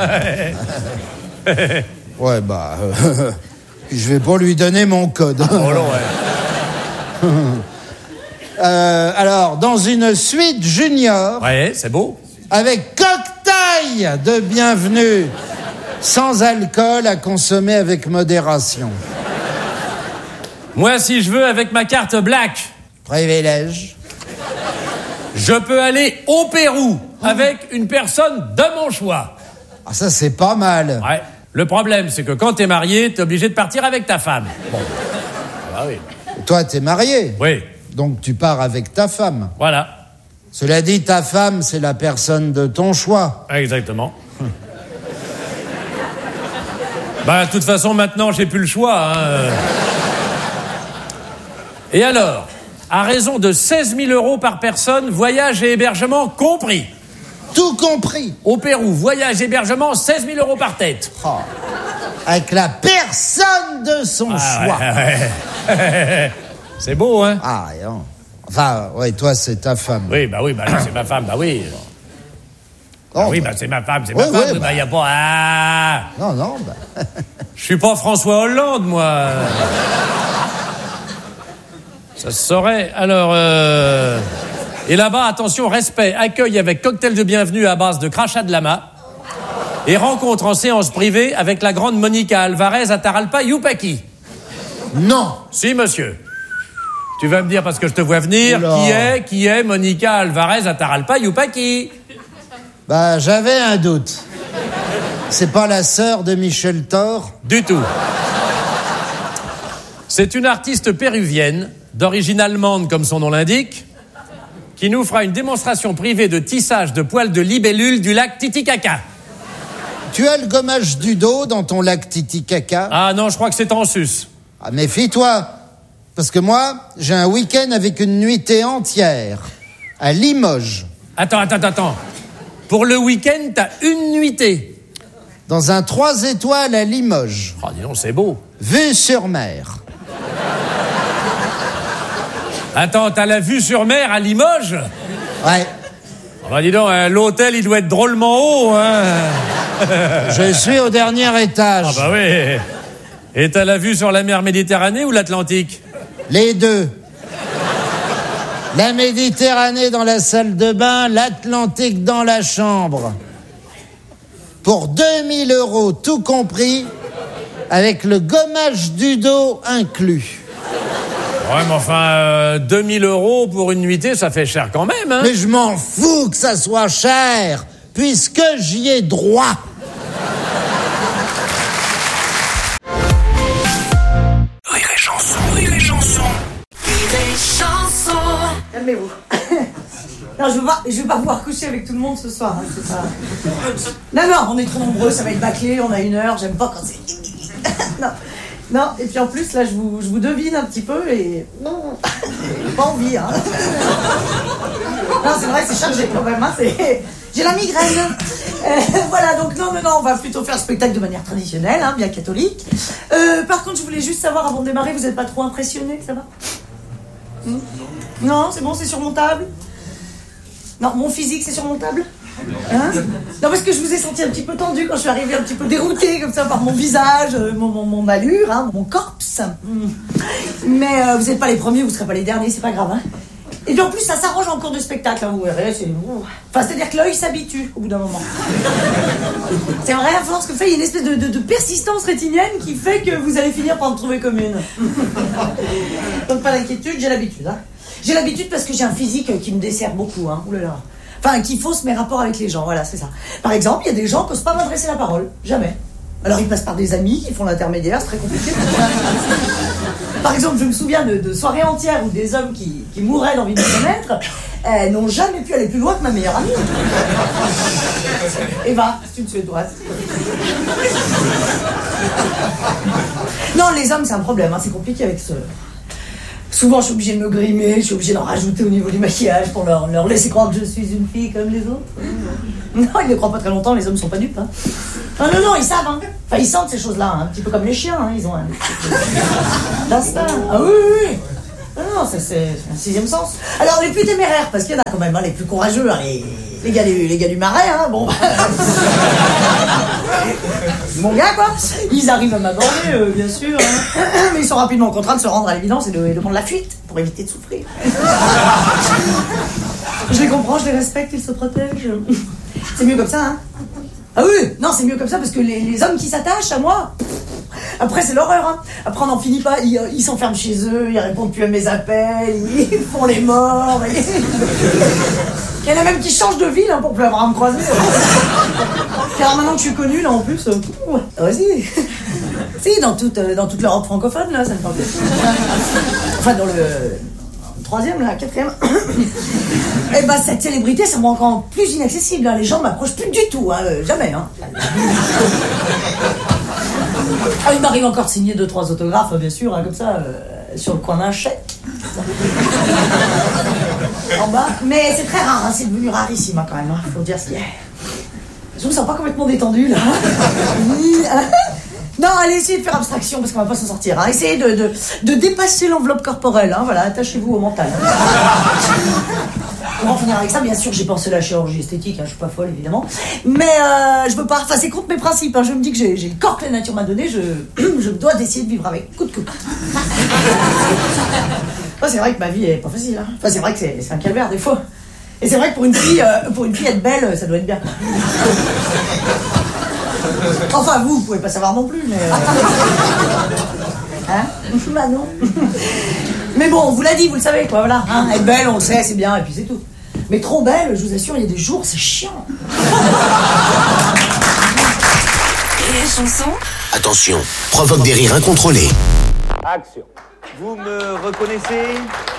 Ouais bah, euh, je vais pas lui donner mon code. Oh non, ouais. euh, alors, dans une suite junior... Ouais, c'est beau. Avec cocktail de bienvenue, sans alcool à consommer avec modération. Moi si je veux, avec ma carte Black... Privilège. Je peux aller au Pérou avec une personne de mon choix. Ah, ça, c'est pas mal. Ouais. Le problème, c'est que quand t'es marié, t'es obligé de partir avec ta femme. Bon. Ah bah oui. Toi, t'es marié. Oui. Donc, tu pars avec ta femme. Voilà. Cela dit, ta femme, c'est la personne de ton choix. Exactement. Bah, de toute façon, maintenant, j'ai plus le choix. Hein. Et alors, à raison de seize mille euros par personne, voyage et hébergement compris. Tout compris. Au Pérou, voyage, hébergement, seize mille euros par tête. Oh. Avec la personne de son ah, choix. Ouais, ouais. C'est beau, hein? Ah, non. Enfin, ouais, toi, c'est ta femme. Oui, bah oui, bah là, c'est ma femme, bah oui. Oh, bah oui, bah, bah c'est ma femme, c'est ouais, ma femme. ouais, bah, bah. y a pas... Ah. Non, non, bah... Je suis pas François Hollande, moi. Ça se saurait. Alors, euh... Et là-bas, attention, respect, accueil avec cocktail de bienvenue à base de crachat de lama et rencontre en séance privée avec la grande Monica Alvarez à Taralpa Youpaki. Non. Si, monsieur. Tu vas me dire, parce que je te vois venir, Oula. qui est, qui est Monica Alvarez à Taralpa Youpaki? Bah, j'avais un doute. C'est pas la sœur de Michel Thor? Du tout. C'est une artiste péruvienne, d'origine allemande comme son nom l'indique, qui nous fera une démonstration privée de tissage de poils de libellule du lac Titicaca. Tu as le gommage du dos dans ton lac Titicaca? Ah non, je crois que c'est en sus. Ah, méfie-toi, parce que moi, j'ai un week-end avec une nuitée entière, à Limoges. Attends, attends, attends. Pour le week-end, t'as une nuitée. Dans un trois étoiles à Limoges. Oh, dis donc, c'est beau. Vue sur mer. Attends, t'as la vue sur mer à Limoges? Ouais. Oh, bah dis donc, hein, l'hôtel, il doit être drôlement haut, hein. Je suis au dernier étage. Ah bah oui. Et t'as la vue sur la mer Méditerranée ou l'Atlantique? Les deux. La Méditerranée dans la salle de bain, l'Atlantique dans la chambre. Pour deux mille euros, tout compris, avec le gommage du dos inclus. Ouais, mais enfin, euh, deux mille euros pour une nuitée, ça fait cher quand même, hein? Mais je m'en fous que ça soit cher, puisque j'y ai droit. Rire et chanson, rire et chanson. Rire et chanson. Calmez-vous. Non, je veux pas, je veux pas pouvoir coucher avec tout le monde ce soir. Hein, c'est pas... Non, non, on est trop nombreux, ça va être bâclé, on a une heure, j'aime pas quand c'est... Non. Non, et puis en plus, là, je vous, je vous devine un petit peu et... Non, j'ai pas envie, hein. Non, c'est vrai, c'est chargé quand même, hein, c'est... J'ai la migraine. Euh, voilà, donc non, non, non, on va plutôt faire le spectacle de manière traditionnelle, hein, bien catholique. Euh, par contre, je voulais juste savoir, avant de démarrer, vous n'êtes pas trop impressionné, ça va? hmm Non, c'est bon, c'est surmontable? Non, mon physique, c'est surmontable? Hein? Non, parce que je vous ai senti un petit peu tendu quand je suis arrivée, un petit peu déroutée comme ça par mon visage, mon, mon, mon allure, hein, mon corps. Mais euh, vous n'êtes pas les premiers, vous ne serez pas les derniers, c'est pas grave. Hein. Et puis en plus, ça s'arrange en cours de spectacle, hein, vous verrez. C'est... Enfin, c'est-à-dire que l'œil s'habitue au bout d'un moment. C'est vrai, à force comme ça, il y a une espèce de, de, de persistance rétinienne qui fait que vous allez finir par en trouver commune. Donc pas d'inquiétude, j'ai l'habitude. Hein. J'ai l'habitude parce que j'ai un physique qui me dessert beaucoup. Hein. Ouh là là. Enfin, qui fausse mes rapports avec les gens, voilà, c'est ça. Par exemple, il y a des gens qui n'osent pas m'adresser la parole, jamais. Alors ils passent par des amis qui font l'intermédiaire, c'est très compliqué. Par exemple, je me souviens de, de soirées entières où des hommes qui, qui mouraient d'envie de me connaître euh, n'ont jamais pu aller plus loin que ma meilleure amie. Eva, c'est une Suédoise. Non, les hommes, c'est un problème, hein, c'est compliqué avec ce... Souvent, je suis obligée de me grimer, je suis obligée d'en rajouter au niveau du maquillage pour leur, leur laisser croire que je suis une fille comme les autres. Non, ils ne croient pas très longtemps, les hommes ne sont pas dupes. Hein. Non, non, non, ils savent. Hein. Enfin, ils sentent ces choses-là, hein, un petit peu comme les chiens. Hein, ils ont un d'instinct. Ah oui, oui, oui. Non, non, c'est, c'est un sixième sens. Alors, les plus téméraires, parce qu'il y en a quand même, hein, les plus courageux, hein, les, les, gars, les, les gars du marais, hein, bon. Mon gars, quoi. Ils arrivent à m'aborder, euh, bien sûr. Hein. Mais ils sont rapidement contraints de se rendre à l'évidence et de, et de prendre la fuite pour éviter de souffrir. Je les comprends, je les respecte, ils se protègent. C'est mieux comme ça, hein. Ah oui, non, c'est mieux comme ça parce que les, les hommes qui s'attachent à moi, après c'est l'horreur, hein. Après on n'en finit pas, ils, ils s'enferment chez eux, ils répondent plus à mes appels, ils font les morts. Et... il y en a même qui changent de ville, hein, pour plus avoir à me croiser. Car maintenant que je suis connue, là en plus, euh, vas-y. Si, dans toute, euh, dans toute l'Europe francophone, là, ça me parle. Enfin, dans le... troisième, là, quatrième. Et bah, cette célébrité, ça me rend encore plus inaccessible. Hein. Les gens m'approchent plus du tout, hein. euh, jamais. Hein. Ah, il m'arrive encore de signer deux, trois autographes, bien sûr, hein, comme ça, euh, sur le coin d'un chèque. En bas. Mais c'est très rare, hein, c'est devenu rarissime, hein, quand même. Hein, faut dire ce qu'il y a. Je me sens pas complètement détendu, là. Non, allez, essayez de faire abstraction, parce qu'on va pas s'en sortir. Hein. Essayez de, de, de dépasser l'enveloppe corporelle. Hein. Voilà, attachez-vous au mental. Hein. On va en finir avec ça. Bien sûr, j'ai pensé à la chirurgie esthétique. Hein. Je suis pas folle, évidemment. Mais euh, je veux pas... Enfin, c'est contre mes principes. Hein. Je me dis que j'ai, j'ai le corps que la nature m'a donné. Je, je dois essayer de vivre avec. Coup de coude. Enfin, c'est vrai que ma vie est pas facile. Hein. Enfin, c'est vrai que c'est, c'est un calvaire, des fois. Et c'est vrai que pour une fille, euh, pour une fille être belle, ça doit être bien. Enfin, vous, vous pouvez pas savoir non plus, mais... Hein? Bah non. Mais bon, on vous l'a dit, vous le savez, quoi, voilà. Hein? Être belle, on le sait, c'est bien, et puis c'est tout. Mais trop belle, je vous assure, il y a des jours, c'est chiant. Et les chansons? Attention, provoque des rires incontrôlés. Action. Vous me reconnaissez?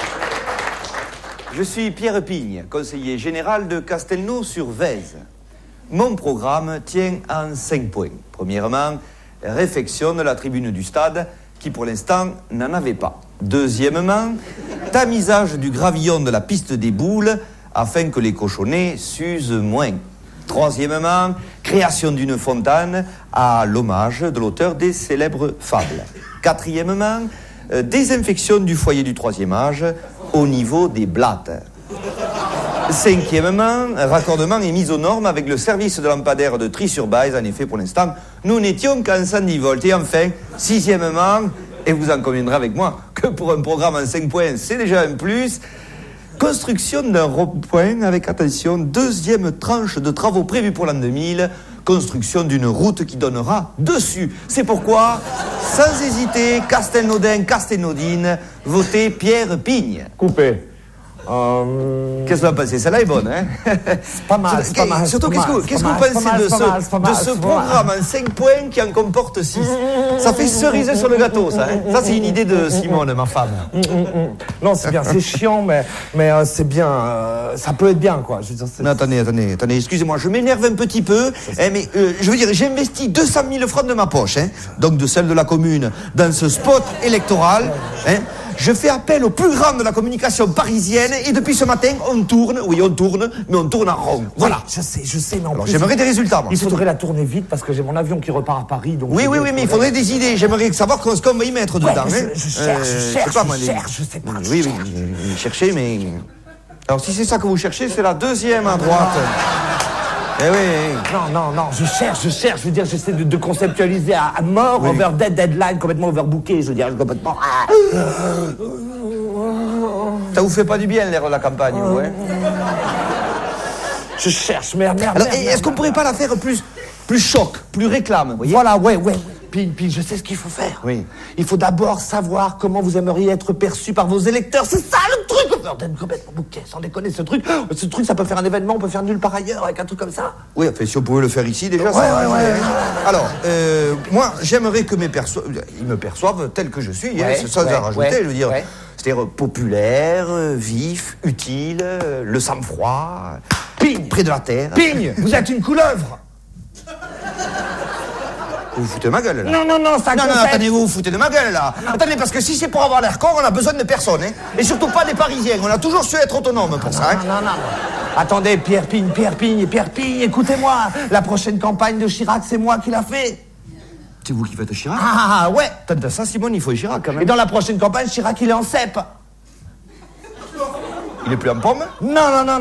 Je suis Pierre Pigne, conseiller général de Castelnau-sur-Vèze. Mon programme tient en cinq points. Premièrement, réfectionne la tribune du stade, qui pour l'instant n'en avait pas. Deuxièmement, tamisage du gravillon de la piste des boules, afin que les cochonnets s'usent moins. Troisièmement, création d'une fontaine à l'hommage de l'auteur des célèbres fables. Quatrièmement, euh, désinfection du foyer du troisième âge au niveau des blattes. Cinquièmement, raccordement et mise aux normes avec le service de lampadaire de Tri-sur-Baise. En effet, pour l'instant, nous n'étions qu'en cent dix volts. Et enfin, sixièmement, et vous en conviendrez avec moi, que pour un programme en cinq points, c'est déjà un plus, construction d'un rond-point avec, attention, deuxième tranche de travaux prévus pour l'an deux mille, construction d'une route qui donnera dessus. C'est pourquoi, sans hésiter, Castelnaudin, Castelnaudine, votez Pierre Pigne. Coupé. Euh... Qu'est-ce que vous en pensez? Celle-là est bonne, hein? C'est pas mal, c'est pas mal. Surtout, qu'est-ce que, qu'est-ce que vous pensez de ce, de ce programme en cinq points qui en comporte six? Ça fait cerise sur le gâteau, ça. Hein? Ça, c'est une idée de Simone, ma femme. Non, c'est bien, c'est chiant, mais, mais euh, c'est bien. Euh, ça peut être bien, quoi. Je veux dire, c'est... Non, attendez, attendez, attendez, excusez-moi, je m'énerve un petit peu, hein, mais euh, je veux dire, j'ai investi deux cent mille francs de ma poche, hein, donc de celle de la commune, dans ce spot électoral, hein. Je fais appel au plus grand de la communication parisienne et depuis ce matin, on tourne, oui, on tourne, mais on tourne en rond. Voilà. Oui, je sais, je sais, mais en Alors, plus, j'aimerais des résultats, moi. Il faudrait la tourner vite parce que j'ai mon avion qui repart à Paris. Donc Oui, oui, oui, mais il faudrait des idées. J'aimerais savoir ce qu'on va y mettre Ouais, dedans. je, hein. je cherche, je Euh, cherche, sais pas, moi, je les- cherche, je sais pas. Oui, oui, oui, cherchez, mais... Alors, si c'est ça que vous cherchez, c'est la deuxième à droite. Eh oui, oui. Non, non, non, je cherche, je cherche. Je veux dire, j'essaie de, de conceptualiser à, à mort, Oui. over dead, deadline, complètement overbooké. Je veux dire, complètement. Ah. Ça vous fait pas du bien, l'air de la campagne, vous, hein? Je cherche, merde, merde. Alors, merde, est-ce merde, qu'on pourrait pas la faire plus, plus choc, plus réclame, vous voyez? Voilà, ouais, ouais. Puis, puis je sais ce qu'il faut faire. Oui. Il faut d'abord savoir comment vous aimeriez être perçu par vos électeurs. C'est ça le truc. Over dead, complètement bouquet, sans déconner, ce truc. Ce truc, ça peut faire un événement, on peut faire nulle part ailleurs avec un truc comme ça. Oui, enfin, si on pouvait le faire ici, déjà, Ouais, ça ouais, va. ouais, ouais. Alors, euh, moi, j'aimerais que mes perso... ils me perçoivent tel que je suis, hein, Ouais, c'est ça ouais, à rajouter, ouais, je veux dire. ouais. C'est-à-dire euh, populaire, euh, vif, utile, euh, le sang-froid, pigne, près de la terre. Pigne, vous êtes une couleuvre. Vous vous foutez de ma gueule, là. Non, non, non, ça Non, non, concept. attendez, vous vous foutez de ma gueule, là. Attendez, parce que si c'est pour avoir l'air con, on a besoin de personne, hein. Et surtout pas des Parisiens. On a toujours su être autonome pour ça, hein. Non, non, non. Attendez, Pierre Pigne, Pierre Pigne, Pierre Pigne, écoutez-moi. La prochaine campagne de Chirac, c'est moi qui l'a fait. C'est vous qui faites Chirac? Ah, ah, ouais. T'as ça, Simone, il faut Chirac, quand même. Et dans la prochaine campagne, Chirac, il est en cèpe. Il est plus en pomme? Non, non, non.